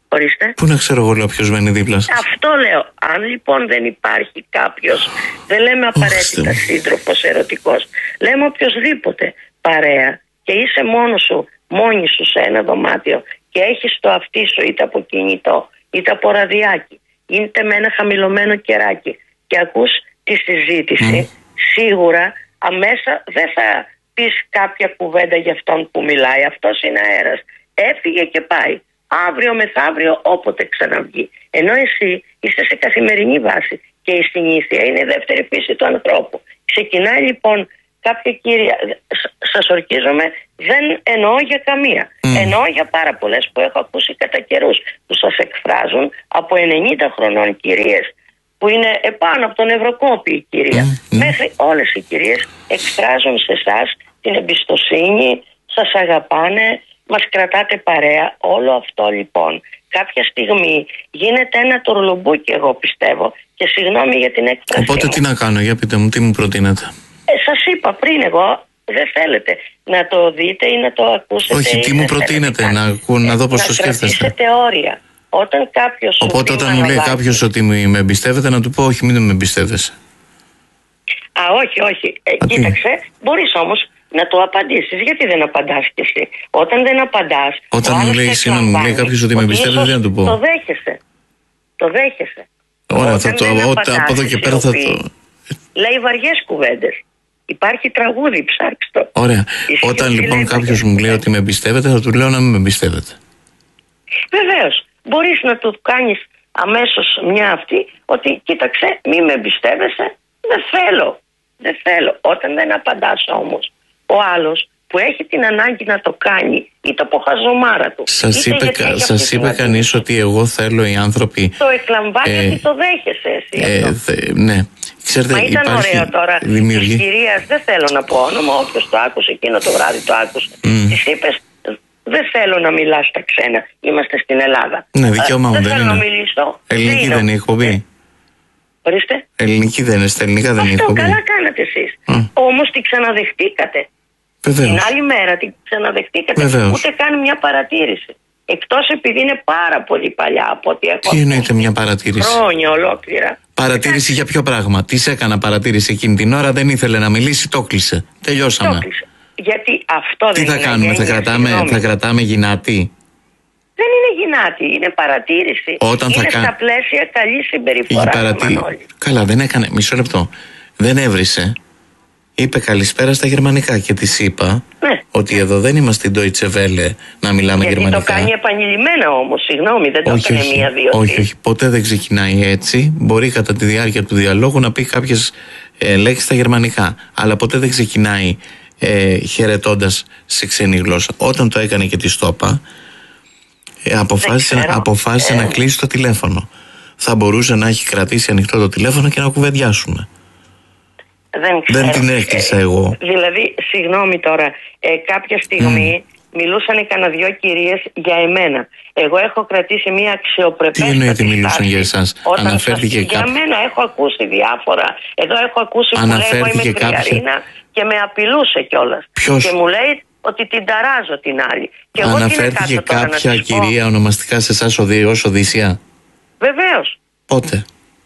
Ορίστε. Πού να ξέρω εγώ, λέω, ποιος μένει δίπλα σας. Αυτό λέω. Αν λοιπόν δεν υπάρχει κάποιος, δεν λέμε απαραίτητα σύντροφος ερωτικός, λέμε οποιοσδήποτε παρέα και είσαι μόνος σου, μόνη σου σε ένα δωμάτιο και έχεις το αυτί σου είτε από κινητό, είτε από ραδιάκι, είτε με ένα χαμηλωμένο κεράκι και ακούς τη συζήτηση, mm. σίγουρα αμέσα δεν θα πεις κάποια κουβέντα για αυτόν που μιλάει. Αυτός είναι αέρας. Έφυγε και πάει. Αύριο μεθαύριο όποτε ξαναβγεί. Ενώ εσύ είσαι σε καθημερινή βάση και η συνήθεια είναι η δεύτερη φύση του ανθρώπου. Ξεκινάει λοιπόν κάποια κύρια, σας ορκίζομαι, δεν εννοώ για καμία. Mm. Εννοώ για πάρα πολλές που έχω ακούσει κατά καιρούς, που σας εκφράζουν από ενενήντα χρονών κυρίες που είναι επάνω από τον Ευρωκόπη η κυρία, mm. μέχρι όλες οι κυρίες εκφράζουν σε εσάς την εμπιστοσύνη, σας αγαπάνε, μας κρατάτε παρέα. Όλο αυτό λοιπόν κάποια στιγμή γίνεται ένα τουρλουμπούκι, εγώ πιστεύω, και συγγνώμη για την έκφραση. Οπότε μου. τι να κάνω, για πείτε μου, τι μου προτείνετε. Ε, σας είπα πριν, εγώ δεν θέλετε να το δείτε ή να το ακούσετε. Όχι, τι μου προτείνετε, να, ακού, να δω πώς το σκέφτεστε. Να κρατήσετε όρια. Όταν κάποιος Οπότε όταν μου λέει κάποιος ότι με εμπιστεύεται, να του πω όχι, μην με εμπιστεύεσαι. Α, όχι, όχι. Ε, κοίταξε, μπορείς όμως να το απαντήσεις. Γιατί δεν απαντάς κι εσύ? Όταν δεν απαντάς. Όταν μου λέει, συγγνώμη, μου λέει κάποιος ότι με εμπιστεύεται, δεν να του πω. Το δέχεσαι. Το δέχεσαι. Ωραία, θα το, από εδώ και πέρα θα το. Λέει βαριές κουβέντες. Υπάρχει τραγούδι, ψάξτε το. Ωραία. Όταν λοιπόν κάποιος μου λέει ότι με εμπιστεύεται, θα του λέω να μην με εμπιστεύεται. Βεβαίως. Μπορείς να του κάνεις αμέσως μια αυτή, ότι κοίταξε, μη με εμπιστεύεσαι, δεν θέλω. Δεν θέλω. Όταν δεν απαντάς όμως, ο άλλος που έχει την ανάγκη να το κάνει, είτε από χαζομάρα του. Σας είπε, σας είπε κανείς ότι εγώ θέλω οι άνθρωποι. Το εκλαμβάνει ε, ότι το δέχεσαι εσύ. Ε, αυτό. Δε, ναι. Ξέρετε, μα ήταν ωραίο τώρα. Δημιουργεί... Της κυρίας, δεν θέλω να πω όνομα, όποιος το άκουσε εκείνο το βράδυ το άκουσε. Mm. Της είπες, δεν θέλω να μιλάς στα ξένα. Είμαστε στην Ελλάδα. Ναι, δικαίωμα μου δεν δεν θέλω είναι. να μιλήσω. Ελληνική δεν είναι η εκπομπή. Ορίστε. Ελληνική δεν είναι, στα ελληνικά δεν είναι η εκπομπή. Αυτό καλά κάνατε εσείς. Mm. Όμως τη ξαναδεχτήκατε. Βεβαίως. Την άλλη μέρα την ξαναδεχτήκατε. Βεβαίως. Ούτε καν μια παρατήρηση. Εκτός επειδή είναι πάρα πολύ παλιά από ό,τι έχω. Τι εννοείται μια παρατήρηση? Χρόνια ολόκληρα. Παρατήρηση για ποιο πράγμα? Τι έκανα παρατήρηση εκείνη την ώρα, δεν ήθελε να μιλήσει, το κλείσε. Τελειώσαμε. Το κλείσε. Γιατί αυτό τι δεν θα είναι κάνουμε, θα κρατάμε, θα κρατάμε γυνάτη? Δεν είναι γυνάτη, είναι παρατήρηση. Όταν είναι θα στα κα... πλαίσια καλή συμπεριφορά. Παρατη... Καλά, δεν έκανε. Μισό λεπτό. Δεν έβρισε. Είπε καλησπέρα στα γερμανικά και της είπα ναι. ότι εδώ δεν είμαστε στην Deutsche Welle να μιλάμε γιατί γερμανικά. Το κάνει επανειλημμένα όμως, συγγνώμη, δεν το έκανε μία-δύο. Όχι, όχι, ποτέ δεν ξεκινάει έτσι. Μπορεί κατά τη διάρκεια του διαλόγου να πει κάποιες ε, λέξεις στα γερμανικά. Αλλά ποτέ δεν ξεκινάει ε, χαιρετώντας σε ξένη γλώσσα. Όταν το έκανε και τη στόπα, ε, αποφάσισε, αποφάσισε ε. να κλείσει το τηλέφωνο. Θα μπορούσε να έχει κρατήσει ανοιχτό το τηλέφωνο και να κουβεντιάσουν. Δεν, δεν την έκλεισα ε, εγώ. Δηλαδή, συγγνώμη τώρα, ε, κάποια στιγμή mm. μιλούσαν κανένα δυο κυρίες για εμένα. Εγώ έχω κρατήσει μια αξιοπρεπέστατη. Τι εννοείται μιλούσαν για εσάς? Αναφέρθηκε κάποια. Για μένα έχω ακούσει διάφορα. Εδώ έχω ακούσει που λέει εγώ είμαι τριαρίνα και με απειλούσε κιόλας. Ποιος? Και μου λέει ότι την ταράζω την άλλη. Και αναφέρθηκε εγώ κάποια κυρία ονομαστικά σε εσάς ως Οδύσσια? Βεβαίως. Πότε?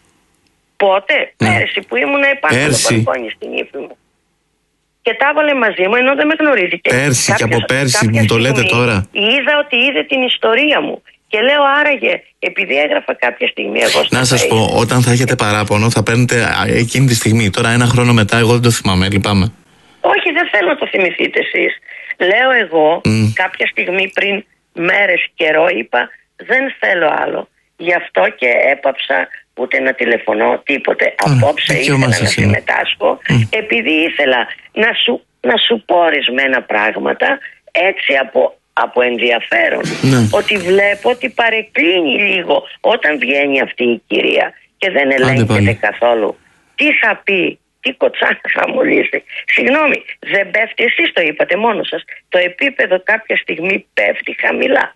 Πότε? Ναι. Πέρσι που ήμουν επάνω από το μπαλκόνι στην ύφη μου. Και τα έβαλε μαζί μου ενώ δεν με γνωρίζει. Πέρσι κάποιος, και από πέρσι μου το λέτε τώρα. Είδα ότι είδε την ιστορία μου. Και λέω άραγε, επειδή έγραφα κάποια στιγμή εγώ. Να σας πω, όταν θα έχετε παράπονο θα παίρνετε εκείνη τη στιγμή. Τώρα ένα χρόνο μετά εγώ δεν το θυμάμαι, λυπάμαι. Όχι, δεν θέλω να το θυμηθείτε εσείς. Λέω εγώ mm. κάποια στιγμή πριν μέρες καιρό είπα δεν θέλω άλλο. Γι' αυτό και έπαψα ούτε να τηλεφωνώ τίποτε. Mm. Απόψε ήθελα να συμμετάσχω mm. επειδή ήθελα να σου, να σου πω ορισμένα πράγματα έτσι από, από ενδιαφέρον. Mm. Ότι βλέπω ότι παρεκκλίνει λίγο όταν βγαίνει αυτή η κυρία και δεν ελέγχεται καθόλου. Τι θα πει, τι κοτσάνα θα μου λύσει. Συγγνώμη, δεν πέφτει, εσείς το είπατε μόνο σας. Το επίπεδο κάποια στιγμή πέφτει χαμηλά.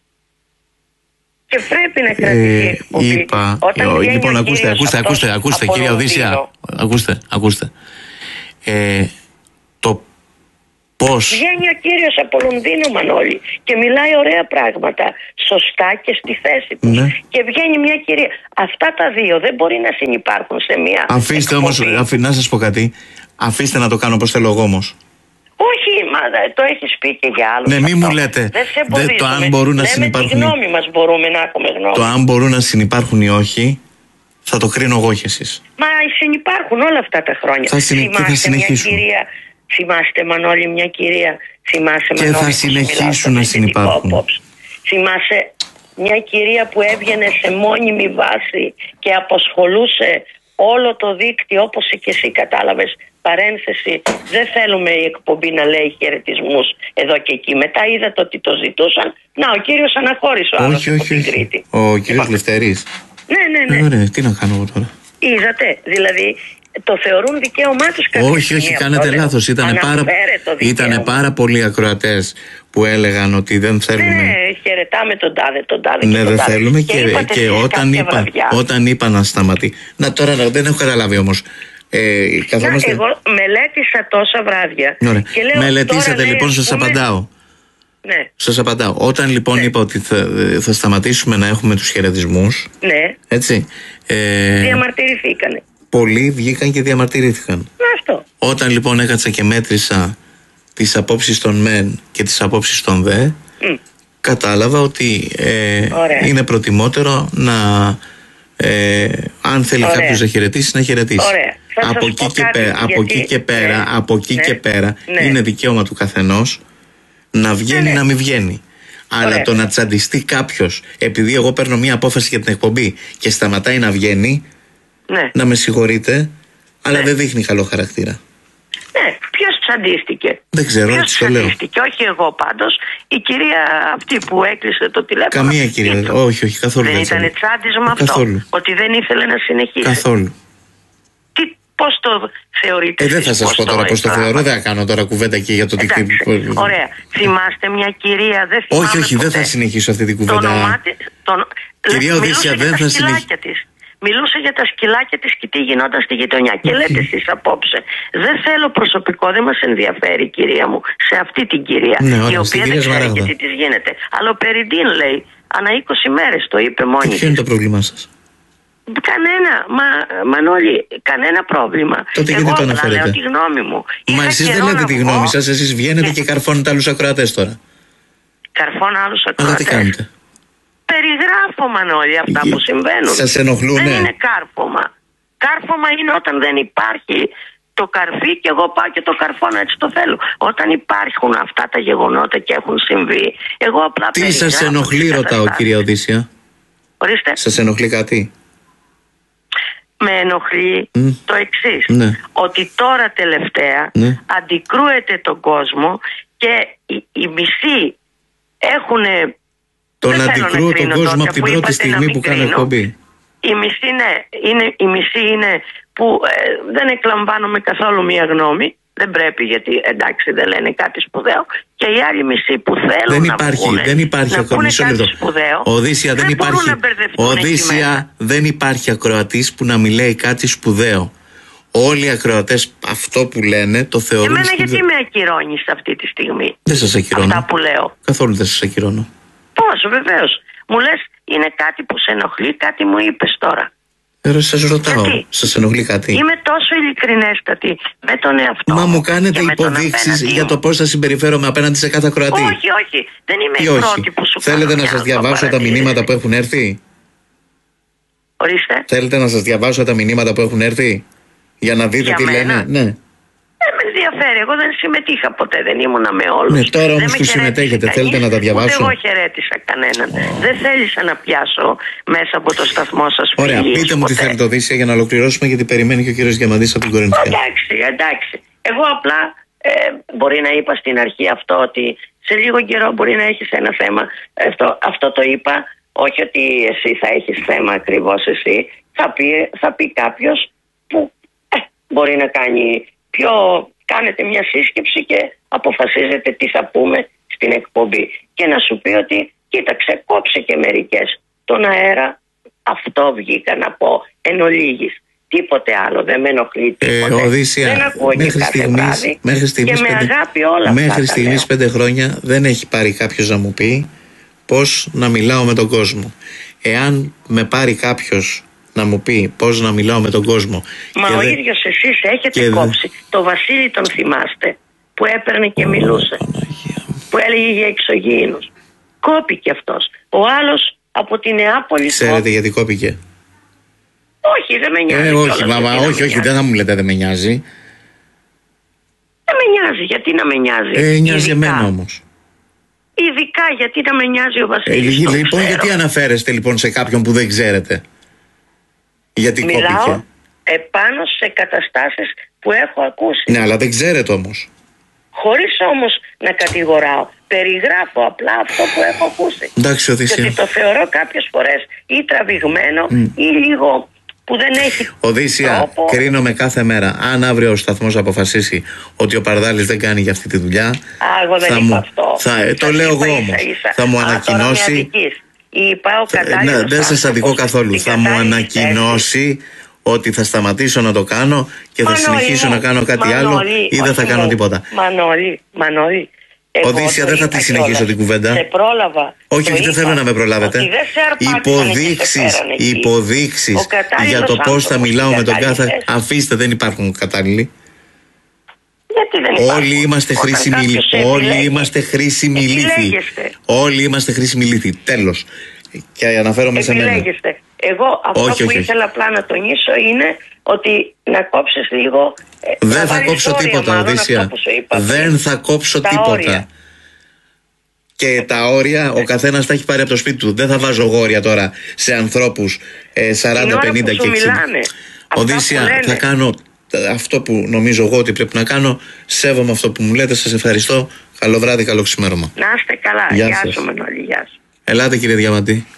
Και πρέπει να κρατήσει η εκπομπή. Είπα, ε, λοιπόν, ακούστε, ακούστε, ακούστε, ακούστε, κυρία Οδύσσια, ακούστε, ακούστε. Ε, το Πώς? Βγαίνει ο κύριος από Λονδίνο, Μανώλη, και μιλάει ωραία πράγματα, σωστά και στη θέση του. Ναι. Και βγαίνει μια κυρία. Αυτά τα δύο δεν μπορεί να συνυπάρχουν σε μια. Αφήστε όμως, να σας πω κάτι. Αφήστε να το κάνω όπως θέλω εγώ όμως. Όχι, μα το έχεις πει και για άλλους. Ναι, μη μου λέτε. Δεν σε εμποδίζουμε. Το αν μπορούν να συνυπάρχουν. Τη γνώμη μας μπορούμε να έχουμε γνώμη. Το αν μπορούν να συνυπάρχουν ή όχι, θα το κρίνω εγώ και εσείς. Μα συνυπάρχουν όλα αυτά τα χρόνια. Θα, συνε... θα συνεχίσουν. Μια κυρία, θυμάστε Μανώλη, μια κυρία. Θυμάσαι, και Μανώλη, θα συνεχίσουν να συνυπάρχουν. Θυμάσαι μια κυρία που έβγαινε σε μόνιμη βάση και απασχολούσε όλο το δίκτυο, όπως και εσύ κατάλαβες. Παρένθεση, δεν θέλουμε η εκπομπή να λέει χαιρετισμούς εδώ και εκεί. Μετά είδατε ότι το ζητούσαν. Να, ο κύριος αναχώρησε ο άλλος όχι, από όχι, την όχι. Κρήτη. Ο κύριος Λευτέρης. Ναι, ναι, ναι. Ε, ωραία, τι να κάνω εγώ τώρα. Είδατε, δηλαδή το θεωρούν δικαίωμά τους κάποια όχι, όχι, κάνετε λάθος. Ήτανε πάρα, ήτανε πάρα πολλοί ακροατές που έλεγαν ότι δεν θέλουμε. Ναι, χαιρετάμε τον τάδε, τον τάδε. Ναι, και δεν τάδε. θέλουμε και, και, και, και όταν, είπα, όταν είπα να σταματεί. Να τώρα δεν έχω καταλάβει όμως. Ε, καθόμαστε... Εγώ μελέτησα τόσα βράδια. Και λέω, μελετήσατε λοιπόν, σας πούμε... απαντάω. Ναι. Σας απαντάω. Όταν λοιπόν ναι. είπα ότι θα, θα σταματήσουμε να έχουμε τους χαιρετισμούς. Ναι. Έτσι. Ε, διαμαρτυρηθήκανε. Πολλοί βγήκαν και διαμαρτυρήθηκαν. Αυτό. Όταν λοιπόν έκατσα και μέτρησα τις απόψεις των μεν και τις απόψεις των δε, mm. κατάλαβα ότι ε, είναι προτιμότερο να ε, αν θέλει Ωραία. κάποιος να χαιρετήσει, να χαιρετήσει. Από εκεί και, πέρα, γιατί... από εκεί και πέρα, ναι. από εκεί ναι. και πέρα ναι. είναι δικαίωμα του καθενός να βγαίνει ναι, ναι. να μην βγαίνει. Αλλά Ωραία. το να τσαντιστεί κάποιος επειδή εγώ παίρνω μια απόφαση για την εκπομπή και σταματάει να βγαίνει, ναι. να με συγχωρείτε, αλλά ναι. δεν δείχνει καλό χαρακτήρα. Ναι, ποιος τσαντίστηκε? Δεν ξέρω, ποιος έτσι το λέω. Τσαντίστηκε, όχι εγώ πάντως, η κυρία αυτή που έκλεισε το τηλέφωνο. Καμία κυρία, ήταν. όχι, όχι, καθόλου. Δεν ήταν τσάντισμα αυτό, καθόλου. Ότι δεν ήθελε να συνεχίσει. Καθόλου. Τι, πώς το θεωρείτε? Ε, δεν θα σας πω τώρα πώς το θεωρώ, δεν θα κάνω τώρα κουβέντα εκεί για το τι. Ωραία. Θυμάστε μια κυρία, δεν θυμάμαι. Όχι, όχι, δεν θα συνεχίσω αυτή την κουβέντα. Το όνομά της, τον... Κυρία Οδύσσια, δεν θα συνεχίσω. Μιλούσε για τα σκυλάκια της και τι γινόταν στη γειτονιά. Και λέτε εσείς απόψε. Δεν θέλω προσωπικό, δεν μας ενδιαφέρει, κυρία μου, σε αυτή την κυρία. Ναι, ωραία, η οποία δεν ξέρει και τι της γίνεται. Αλλά ο Περιντίν λέει, ανά είκοσι μέρες το είπε μόνη της. Ποιο είναι το πρόβλημά σας? Κανένα, μα, Μανώλη, κανένα πρόβλημα. Τότε γιατί το αναφέρετε? Λέω τη γνώμη μου. Μα εσείς δεν λέτε τη γνώμη σας, εσείς βγαίνετε και καρφώνετε άλλους ακροατές τώρα. Καρφώνω άλλους ακροατές. Αλλά τι κάνετε? Περιγράφω, Μανώλη, αυτά που συμβαίνουν. Σας ενοχλούνε? Δεν είναι κάρφωμα. Κάρφωμα είναι όταν δεν υπάρχει το καρφί και εγώ πάω και το καρφώνω, έτσι το θέλω. Όταν υπάρχουν αυτά τα γεγονότα και έχουν συμβεί, εγώ απλά τι περιγράφω. Τι σας ενοχλεί, ρωτάω, κυρία Οδύσσια? Ορίστε. Σας ενοχλεί κάτι? Με ενοχλεί mm. το εξής. Ναι. Ότι τώρα τελευταία ναι. αντικρούεται τον κόσμο και οι, οι μισοί έχουν... Τον αντικρούω τον κόσμο από την πρώτη στιγμή που κάνω εκπομπή. Η μισή, ναι, είναι, η μισή είναι που ε, δεν εκλαμβάνομαι καθόλου μία γνώμη. Δεν πρέπει, γιατί εντάξει δεν λένε κάτι σπουδαίο. Και οι άλλοι μισοί που θέλουν δεν υπάρχει, να πούνε, δεν υπάρχει να πούνε κάτι σπουδαίο, Οδύσσια, δεν, δεν υπάρχει, Οδύσσια, δεν υπάρχει ακροατής που να μιλάει κάτι σπουδαίο. Όλοι οι ακροατές αυτό που λένε το θεωρούν εμένα σπουδαίο. Γιατί με ακυρώνεις αυτή τη στιγμή? Δεν σας ακυρώνω. Αυτά που λέω. Καθόλου δεν σας ακυρώνω. Πώς, βεβαίως. Μου λες είναι κάτι που σε ενοχλεί, κάτι μου είπες τώρα. Τώρα σας ρωτάω, γιατί? Σας ενοχλεί κάτι? Είμαι τόσο ειλικρινέστατη με τον εαυτό. Μα μου κάνετε υποδείξεις για το πώς θα συμπεριφέρομαι απέναντι σε κάθε ακροατή. Όχι, όχι, δεν είμαι η πρώτη που σου Θέλετε να σας διαβάσω τα μηνύματα που έχουν έρθει? Ορίστε. Θέλετε να σας διαβάσω τα μηνύματα που έχουν έρθει? Για να δείτε για τι μένα. λένε. Ναι. Δεν με ενδιαφέρει, εγώ δεν συμμετείχα ποτέ, δεν ήμουνα με όλους. Ναι, τώρα όμως που συμμετέχετε, κανείς, θέλετε να τα διαβάσω? Ούτε εγώ χαιρέτησα κανέναν. Oh. Δεν θέλησα να πιάσω μέσα από το σταθμό σας. Ωραία, πείτε μου ποτέ. Τι θέλετε, Οδύσσια, για να ολοκληρώσουμε, γιατί περιμένει και ο κύριος Διαμαντής από την Κορινθία. Εντάξει, εντάξει. Εγώ απλά ε, μπορεί να είπα στην αρχή αυτό, ότι σε λίγο καιρό μπορεί να έχεις ένα θέμα. Αυτό, αυτό το είπα, όχι ότι εσύ θα έχεις θέμα ακριβώς εσύ. Θα πει, θα πει κάποιος που ε, μπορεί να κάνει πιο... Κάνετε μια σύσκεψη και αποφασίζετε τι θα πούμε στην εκπομπή. Και να σου πει ότι κοίταξε, κόψε και μερικές τον αέρα. Αυτό βγήκα να πω εν ολίγης. Τίποτε άλλο, δεν με ενοχλεί τίποτε. Ε, Οδύσσια, δεν ακούω και κάθε στιγμής, βράδυ μέχρι στιγμής και με πέντε, αγάπη όλα μέχρι αυτά. Μέχρι στιγμής πέντε χρόνια δεν έχει πάρει κάποιος να μου πει πώς να μιλάω με τον κόσμο. Εάν με πάρει κάποιος να μου πει πώς να μιλάω με τον κόσμο. Μα ο δε... ίδιος εσείς έχετε και κόψει. Δε... Το Βασίλη τον θυμάστε, που έπαιρνε και Ω, μιλούσε. Παναγία. Που έλεγε για εξωγήινους. Κόπηκε αυτός. Ο άλλος από τη Νεάπολη. Ξέρετε κόπηκε. γιατί κόπηκε? Όχι, δεν με νοιάζει. Ε, όχι, μάμα, όχι, όχι, δεν θα μου λέτε δεν με νοιάζει. Δεν με νοιάζει, γιατί να με νοιάζει. Ε, νοιάζει εμένα όμως. Ειδικά γιατί να με νοιάζει ο Βασίλης. Ε, λοιπόν, ξέρω. Γιατί αναφέρεστε λοιπόν σε κάποιον που δεν ξέρετε? Γιατί Μιλάω κόπηκε? επάνω σε καταστάσεις που έχω ακούσει. Ναι, αλλά δεν ξέρετε όμως. Χωρίς όμως να κατηγοράω. Περιγράφω απλά αυτό που έχω ακούσει. Εντάξει, Οδύσσια. Γιατί το θεωρώ κάποιες φορές ή τραβηγμένο mm. ή λίγο που δεν έχει Οδύσσια, τρόπο. κρίνομαι κάθε μέρα. Αν αύριο ο σταθμός αποφασίσει ότι ο Παρδάλης δεν κάνει για αυτή τη δουλειά. Α, εγώ δεν θα είπα μου, αυτό. Θα, ε, το λέω εγώ όμως. Θα μου ανακοινώσει. Είπα ο κατάλληλος. Ναι, δεν σας αδικώ καθόλου. Θα μου ανακοινώσει ότι θα σταματήσω να το κάνω και θα Μανώλη, συνεχίσω να κάνω κάτι Μανώλη, άλλο ή δεν θα κάνω μου. τίποτα. Μανώλη, Μανώλη. Οδύσσια, δεν θα τη συνεχίσω την κουβέντα. Σε πρόλαβα. Όχι, όχι, δεν θέλω να με προλάβετε. Υποδείξεις, υποδείξεις για το πώς θα μιλάω με τον κάθε. Αφήστε, δεν υπάρχουν κατάλληλοι. Όλοι είμαστε χρήσιμοι λύθοι. Όλοι είμαστε χρήσιμοι λύθοι. Όλοι είμαστε χρήσιμοι λύθοι. Τέλος. Και αναφέρομαι σε μένα. Εγώ αυτό όχι, που όχι, ήθελα όχι. απλά να τονίσω είναι ότι να κόψεις λίγο. Δεν θα κόψω τίποτα, Οδύσσια. Δεν θα κόψω τίποτα. Όρια. Και τα όρια ο καθένας τα έχει πάρει από το σπίτι του. Δεν θα βάζω γόρια τώρα σε ανθρώπους ε, σαράντα, πενήντα και εξήντα. Οδύσσια, θα κάνω αυτό που νομίζω εγώ ότι πρέπει να κάνω. Σέβομαι αυτό που μου λέτε. Σας ευχαριστώ. Καλό βράδυ, καλό ξημέρωμα. Να είστε καλά. Γεια, γεια σου Μανώλη, γεια σου. Ελάτε κύριε Διαμαντή.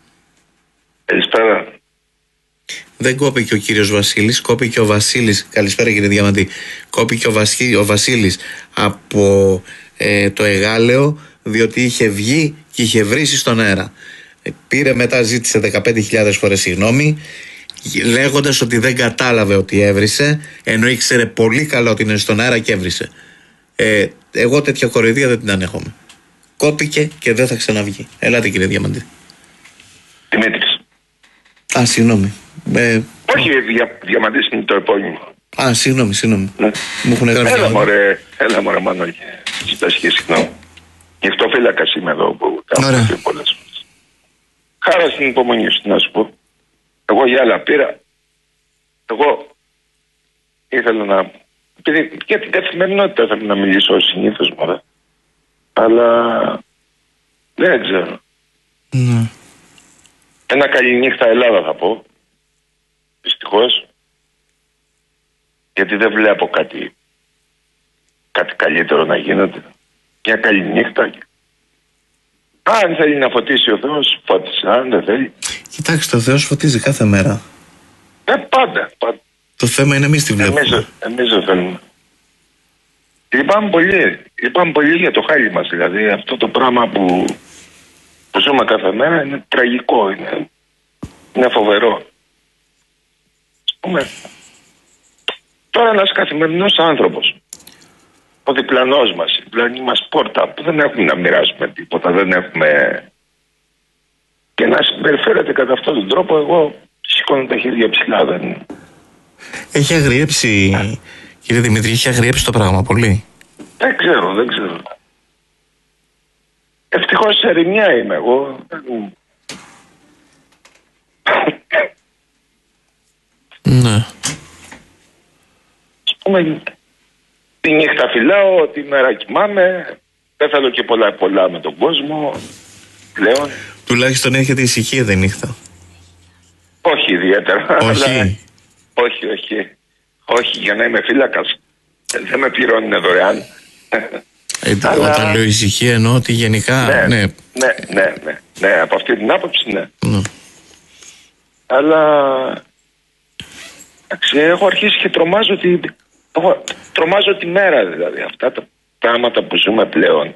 Καλησπέρα. Δεν κόπηκε ο κύριος Βασίλης, κόπηκε ο Βασίλης. Καλησπέρα κύριε Διαμαντή. Κόπηκε ο, Βασί, ο Βασίλης από ε, το Εγάλεο, διότι είχε βγει και είχε βρήσει στον αέρα. Ε, πήρε μετά, ζήτησε δεκαπέντε χιλιάδες φορές συγγνώμη, λέγοντας ότι δεν κατάλαβε ότι έβρισε, ενώ ήξερε πολύ καλά ότι είναι στον αέρα και έβρισε. Ε, εγώ τέτοια κοροϊδία δεν την ανέχομαι. Κόπηκε και δεν θα ξαναβγεί. Ελάτε κύριε Διαμαντή. Δημήτρης. Α, συγγνώμη. Ε, Όχι, δια, Διαμαντής είναι το επώνυμο. Α, συγγνώμη, συγγνώμη. Ναι. Μου έχουν γράψει. Έλα μωρέ, έλα μωρέ Μανώλη. Ζητάς και συγγνώμη. Νυχτοφύλακας είμαι εδώ που κάνω και πολλές φορές. Χάρα στην υπομονή σου, να σου πω. Εγώ για άλλα πήρα. Εγώ ήθελα να... Επειδή για την καθημερινότητα θέλω να μιλήσω ως συνήθως μωρέ. Αλλά δεν ξέρω. Ναι. Ένα καληνύχτα Ελλάδα θα πω. Δυστυχώς. Γιατί δεν βλέπω κάτι κάτι καλύτερο να γίνεται. Μια καληνύχτα. Αν θέλει να φωτίσει ο Θεός, φώτισε. Αν δεν θέλει. Κοιτάξτε, ο Θεός φωτίζει κάθε μέρα. Ε, πάντα, πάντα. Το θέμα είναι εμείς τι βλέπουμε. Εμείς, εμείς δεν θέλουμε. Λυπάμαι πολύ. Λυπάμαι πολύ για το χάλι μας. Δηλαδή αυτό το πράγμα που, που ζούμε κάθε μέρα είναι τραγικό. Είναι, είναι φοβερό. Πούμε, τώρα ένας καθημερινός άνθρωπος, ο διπλανός μας, η διπλανή μας πόρτα, που δεν έχουμε να μοιράσουμε τίποτα, δεν έχουμε... Και να συμπεριφέρεται κατά αυτόν τον τρόπο, εγώ σηκώνω τα χέρια ψηλά. Δεν... Έχει αγριέψει, yeah. κύριε Δημήτρη, έχει αγριέψει το πράγμα πολύ. Δεν ξέρω, δεν ξέρω. Ευτυχώς σε ερημιά είμαι εγώ. Ναι. Ας πούμε, τη νύχτα φυλάω, τη μέρα κοιμάμαι, δεν θέλω και πολλά πολλά με τον κόσμο πλέον. Τουλάχιστον έχετε ησυχία τη νύχτα. Όχι ιδιαίτερα. Όχι. Αλλά... όχι, όχι. Όχι, για να είμαι φύλακας. Δεν με πληρώνουν δωρεάν. Ε, αλλά... Όταν λέω ησυχία εννοώ ότι γενικά... Ναι, ναι, ναι, ναι, ναι, ναι, από αυτή την άποψη ναι. ναι. Αλλά... έχω αρχίσει και τρομάζω τη... έχω... τρομάζω τη μέρα δηλαδή. Αυτά τα πράγματα που ζούμε πλέον.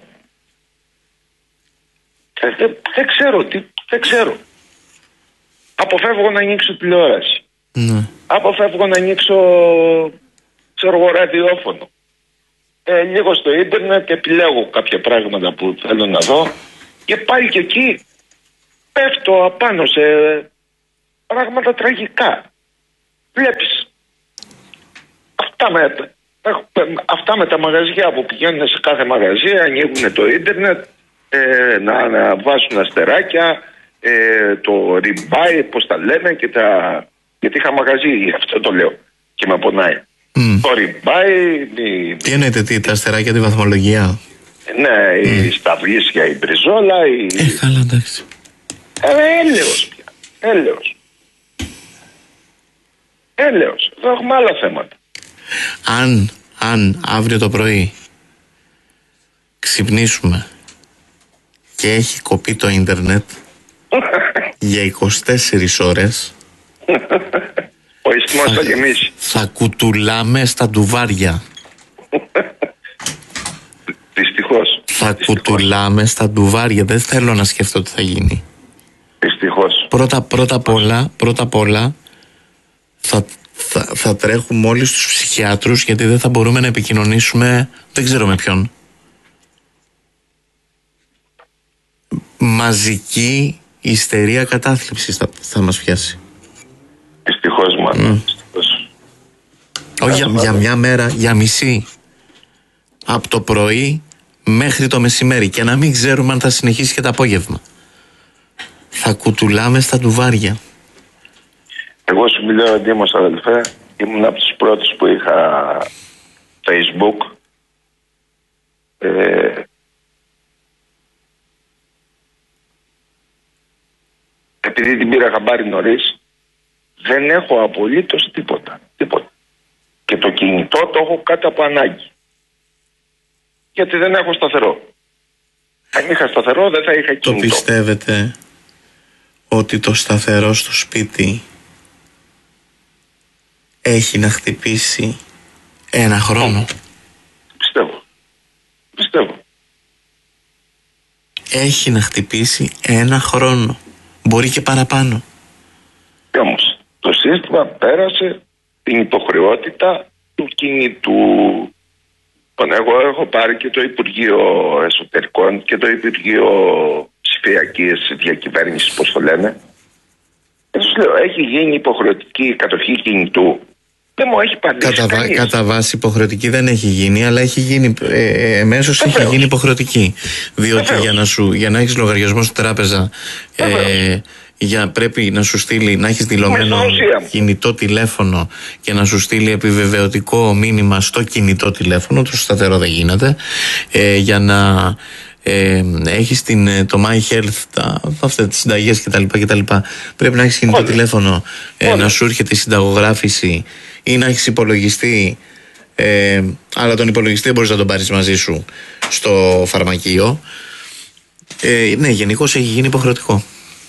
Δεν, δεν, δεν ξέρω τι, δεν ξέρω. Αποφεύγω να ανοίξω τηλεόραση. Ναι. αποφεύγω να ανοίξω, ξέρω εγώ, ραδιόφωνο. Ε, λίγο στο ίντερνετ, επιλέγω κάποια πράγματα που θέλω να δω και πάλι και εκεί πέφτω απάνω σε πράγματα τραγικά. Βλέπεις αυτά με, αυτά με τα μαγαζιά που πηγαίνουν σε κάθε μαγαζί, ανοίγουν το ίντερνετ, ε, να, να βάζουν αστεράκια, ε, το rebuy, πώς τα λένε και τα... γιατί είχα μαγαζί, αυτό το λέω και με πονάει. Mm. Το rebuy... Η... Τι εννοείται, τι, τα αστεράκια, τη βαθμολογία? Ναι, mm. η σταυλίσια, η μπριζόλα, η... Ε, καλά, εντάξει. Ε, έλεος πια, έλεος. Έλεος, εδώ έχουμε άλλα θέματα. Αν, αν αύριο το πρωί ξυπνήσουμε και έχει κοπεί το ίντερνετ για είκοσι τέσσερις ώρες, ο ισθμός θα γεμίσει. Θα κουτουλάμε στα ντουβάρια. Δυστυχώς. Θα Δυστυχώς. κουτουλάμε στα ντουβάρια. Δεν θέλω να σκεφτώ τι θα γίνει. Δυστυχώς. Πρώτα, πρώτα απ' όλα, πρώτα απ' όλα θα, θα, θα τρέχουμε όλοι στους ψυχιάτρους, γιατί δεν θα μπορούμε να επικοινωνήσουμε, δεν ξέρω με ποιον. Μαζική ιστερία κατάθλιψης θα, θα μας πιάσει. Δυστυχώς, μάλλον. Mm. Όχι για, για μια μέρα, για μισή. Από το πρωί μέχρι το μεσημέρι, και να μην ξέρουμε αν θα συνεχίσει και το απόγευμα. Θα κουτουλάμε στα ντουβάρια. Εγώ σου μιλάω, Ντίμος, αδελφέ, ήμουν από τους πρώτους που είχα Facebook. Ε, επειδή την πήρα χαμπάρι νωρίς, δεν έχω απολύτως τίποτα. Τίποτα. Και το κινητό το έχω κάτω από ανάγκη. Γιατί δεν έχω σταθερό. Αν είχα σταθερό δεν θα είχα κινητό. Το πιστεύετε ότι το σταθερό στο σπίτι έχει να χτυπήσει ένα χρόνο? Πιστεύω. Πιστεύω. Έχει να χτυπήσει ένα χρόνο. Μπορεί και παραπάνω. Και όμως το σύστημα πέρασε την υποχρεότητα του κινητού. Εγώ έχω πάρει και το Υπουργείο Εσωτερικών και το Υπουργείο Ψηφιακής Διακυβέρνησης, πώς το λένε. Και τους λέω, έχει γίνει υποχρεωτική κατοχή κινητού. Δεν μου έχει απαντήσει κατά, κανείς. Κατά βάση υποχρεωτική δεν έχει γίνει, αλλά έχει γίνει, ε, εμέσως έχει γίνει υποχρεωτική. Διότι για να, σου, για να έχεις λογαριασμό στην τράπεζα, ε, για, πρέπει να σου στείλει, να έχεις δηλωμένο κινητό τηλέφωνο και να σου στείλει επιβεβαιωτικό μήνυμα στο κινητό τηλέφωνο, το σταθερό δεν γίνεται, ε, για να ε, έχεις την, το My Health, τα, αυτές τις συνταγές κτλ, κτλ. Πρέπει να έχεις κινητό Όλοι. τηλέφωνο, ε, να σου έρχεται η συνταγογράφηση ή να έχεις υπολογιστή, ε, αλλά τον υπολογιστή δεν μπορείς να τον πάρεις μαζί σου στο φαρμακείο. Ε, ναι, γενικώς έχει γίνει υποχρεωτικό.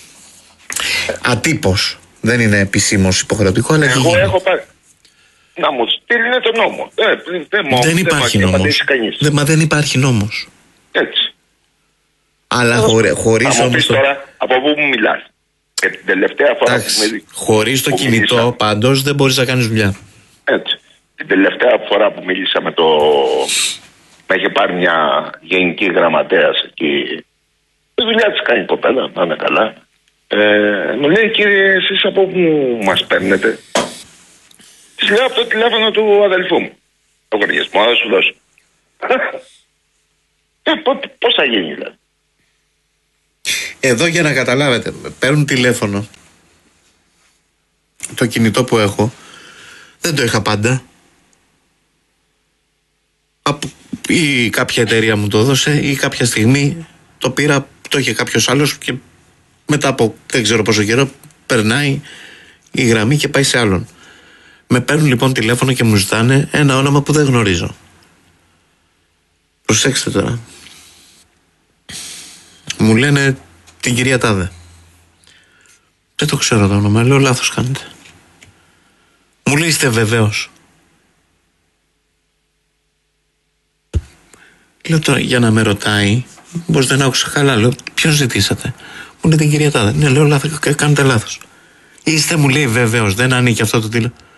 Ατύπως. Δεν είναι επισήμως υποχρεωτικό, αλλά εγώ έχει γίνει. Έχω πάρει. Να μου στείλει το νόμο. Ε, δεν, δεν, δεν υπάρχει νόμος. Δεν, μα δεν υπάρχει νόμος. Έτσι. Αλλά χωρί, χωρίς όμως. Το... Τώρα, από πού μου μιλάς? Και την τελευταία φορά Άξι, που, με... χωρίς το που κινητό μίλησα... πάντως δεν μπορείς να κάνεις δουλειά. Έτσι. Την τελευταία φορά που μίλησα με το... με είχε πάρει μια γενική γραμματέας εκεί. Η δουλειά της κάνει η κοπέλα, να είναι καλά. Ε, μου λέει, κύριε, εσείς από πού μας παίρνετε? Της λέω, από το τηλέφωνο του αδελφού μου. Το λογαριασμό, θα σου δώσω. ε, πώς θα γίνει δηλαδή? Εδώ για να καταλάβετε, παίρνουν τηλέφωνο. Το κινητό που έχω δεν το είχα πάντα. Από, ή κάποια εταιρεία μου το έδωσε ή κάποια στιγμή το πήρα, το είχε κάποιος άλλος και μετά από δεν ξέρω πόσο καιρό περνάει η γραμμή και πάει σε άλλον. Με παίρνουν λοιπόν τηλέφωνο και μου ζητάνε ένα όνομα που δεν γνωρίζω. Προσέξτε τώρα. Μου λένε την κυρία Τάδε. Δεν το ξέρω το όνομα, λέω λάθος κάνετε. Μου λέει, είστε βεβαίως? Λέω τώρα, για να με ρωτάει, πως δεν άκουσα καλά, λέω, ποιον ζητήσατε? Μου λέει την κυρία Τάδε. Ναι, λέω λάθος, κάνετε λάθος. Είστε, μου λέει, βεβαίως, δεν ανήκει αυτό το τηλέφωνο.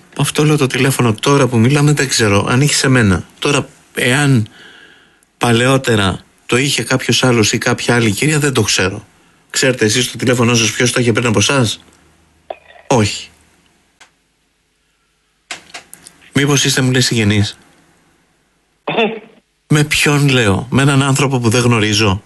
Αυτό λέω, το τηλέφωνο τώρα που μιλάμε δεν ξέρω αν είχε σε μένα. Τώρα, εάν παλαιότερα το είχε κάποιος άλλος ή κάποια άλλη κυρία, δεν το ξέρω. Ξέρετε εσείς το τηλέφωνο σας ποιος το είχε πριν από εσάς? Όχι. Μήπως είστε, μου λέει, συγγενείς? Με ποιον λέω? Με έναν άνθρωπο που δεν γνωρίζω?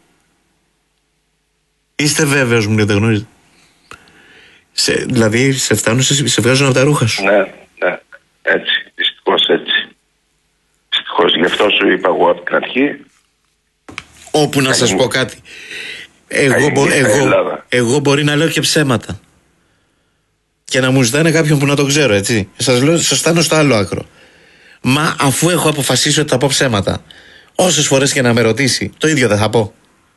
Είστε βέβαιος, μου λέει, δεν γνωρίζω? Σε, δηλαδή σε φτάνουν, σε, σε βγάζουν από τα ρούχα σου. Ναι, ναι, έτσι, δυστυχώς έτσι. Δυστυχώς, γι' αυτό σου είπα εγώ από την αρχή. Όπου να σας πω κάτι, εγώ, μπο, εγώ, εγώ μπορεί να λέω και ψέματα και να μου ζητάνε κάποιον που να το ξέρω, έτσι. Σας λέω, σας στάνω στο άλλο άκρο. Μα αφού έχω αποφασίσει ότι θα πω ψέματα, όσες φορές και να με ρωτήσει, το ίδιο δεν θα πω.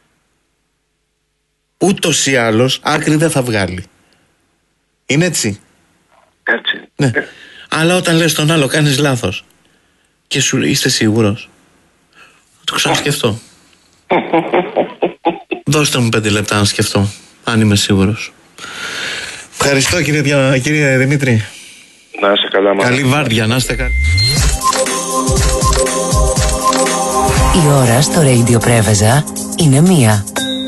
Ούτως ή άλλως άκρη δεν θα βγάλει. Είναι έτσι? Έτσι. Ναι. Ε. Αλλά όταν λες τον άλλο κάνεις λάθος και σου είστε σίγουρος, θα το ξανασκεφτώ. Δώστε μου πέντε λεπτά να σκεφτώ, αν είμαι σίγουρος. Ευχαριστώ, κύριε, κύριε Δημήτρη. Να είστε καλά, μάλλον. Καλή βάρδια, να είστε καλά. Η ώρα στο Radio Πρέβεζα είναι μία.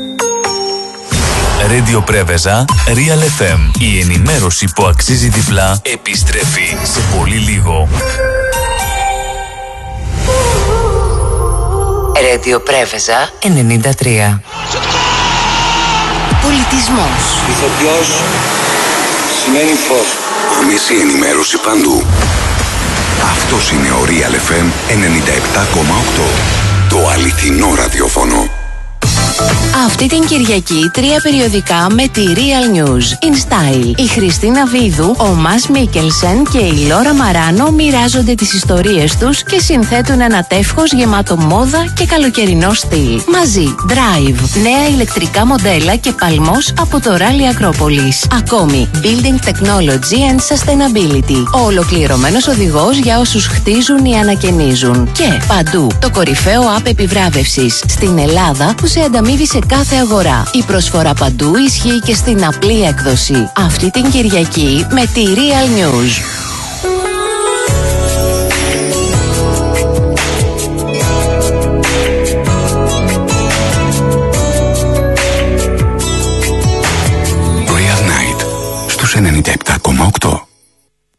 Radio Πρέβεζα, Real εφ εμ. Η ενημέρωση που αξίζει διπλά επιστρέφει σε πολύ λίγο. Radio Πρέβεζα ενενήντα τρία. Πολιτισμός. Ηθοποιός σημαίνει φως. Άμεση ενημέρωση παντού. Αυτός είναι ο Real εφ εμ ενενήντα επτά κόμμα οκτώ. Το αληθινό ραδιόφωνο. Αυτή την Κυριακή τρία περιοδικά με τη Real News. In Style. Η Χριστίνα Βίδου, ο Μας Μίκελσεν και η Λόρα Μαράνο μοιράζονται τις ιστορίες τους και συνθέτουν ένα τεύχος γεμάτο μόδα και καλοκαιρινό στυλ. Μαζί, Drive, νέα ηλεκτρικά μοντέλα και παλμός από το Rally Acropolis. Ακόμη, Building Technology and Sustainability. Ο ολοκληρωμένος οδηγός για όσους χτίζουν ή ανακαινίζουν. Και παντού, το κορυφαίο app επιβράβευσης στην Ελλάδα που σε ανταμείβει σε κάθε αγορά. Η προσφορά παντού ισχύει και στην απλή έκδοση. Αυτή την Κυριακή με τη Real News.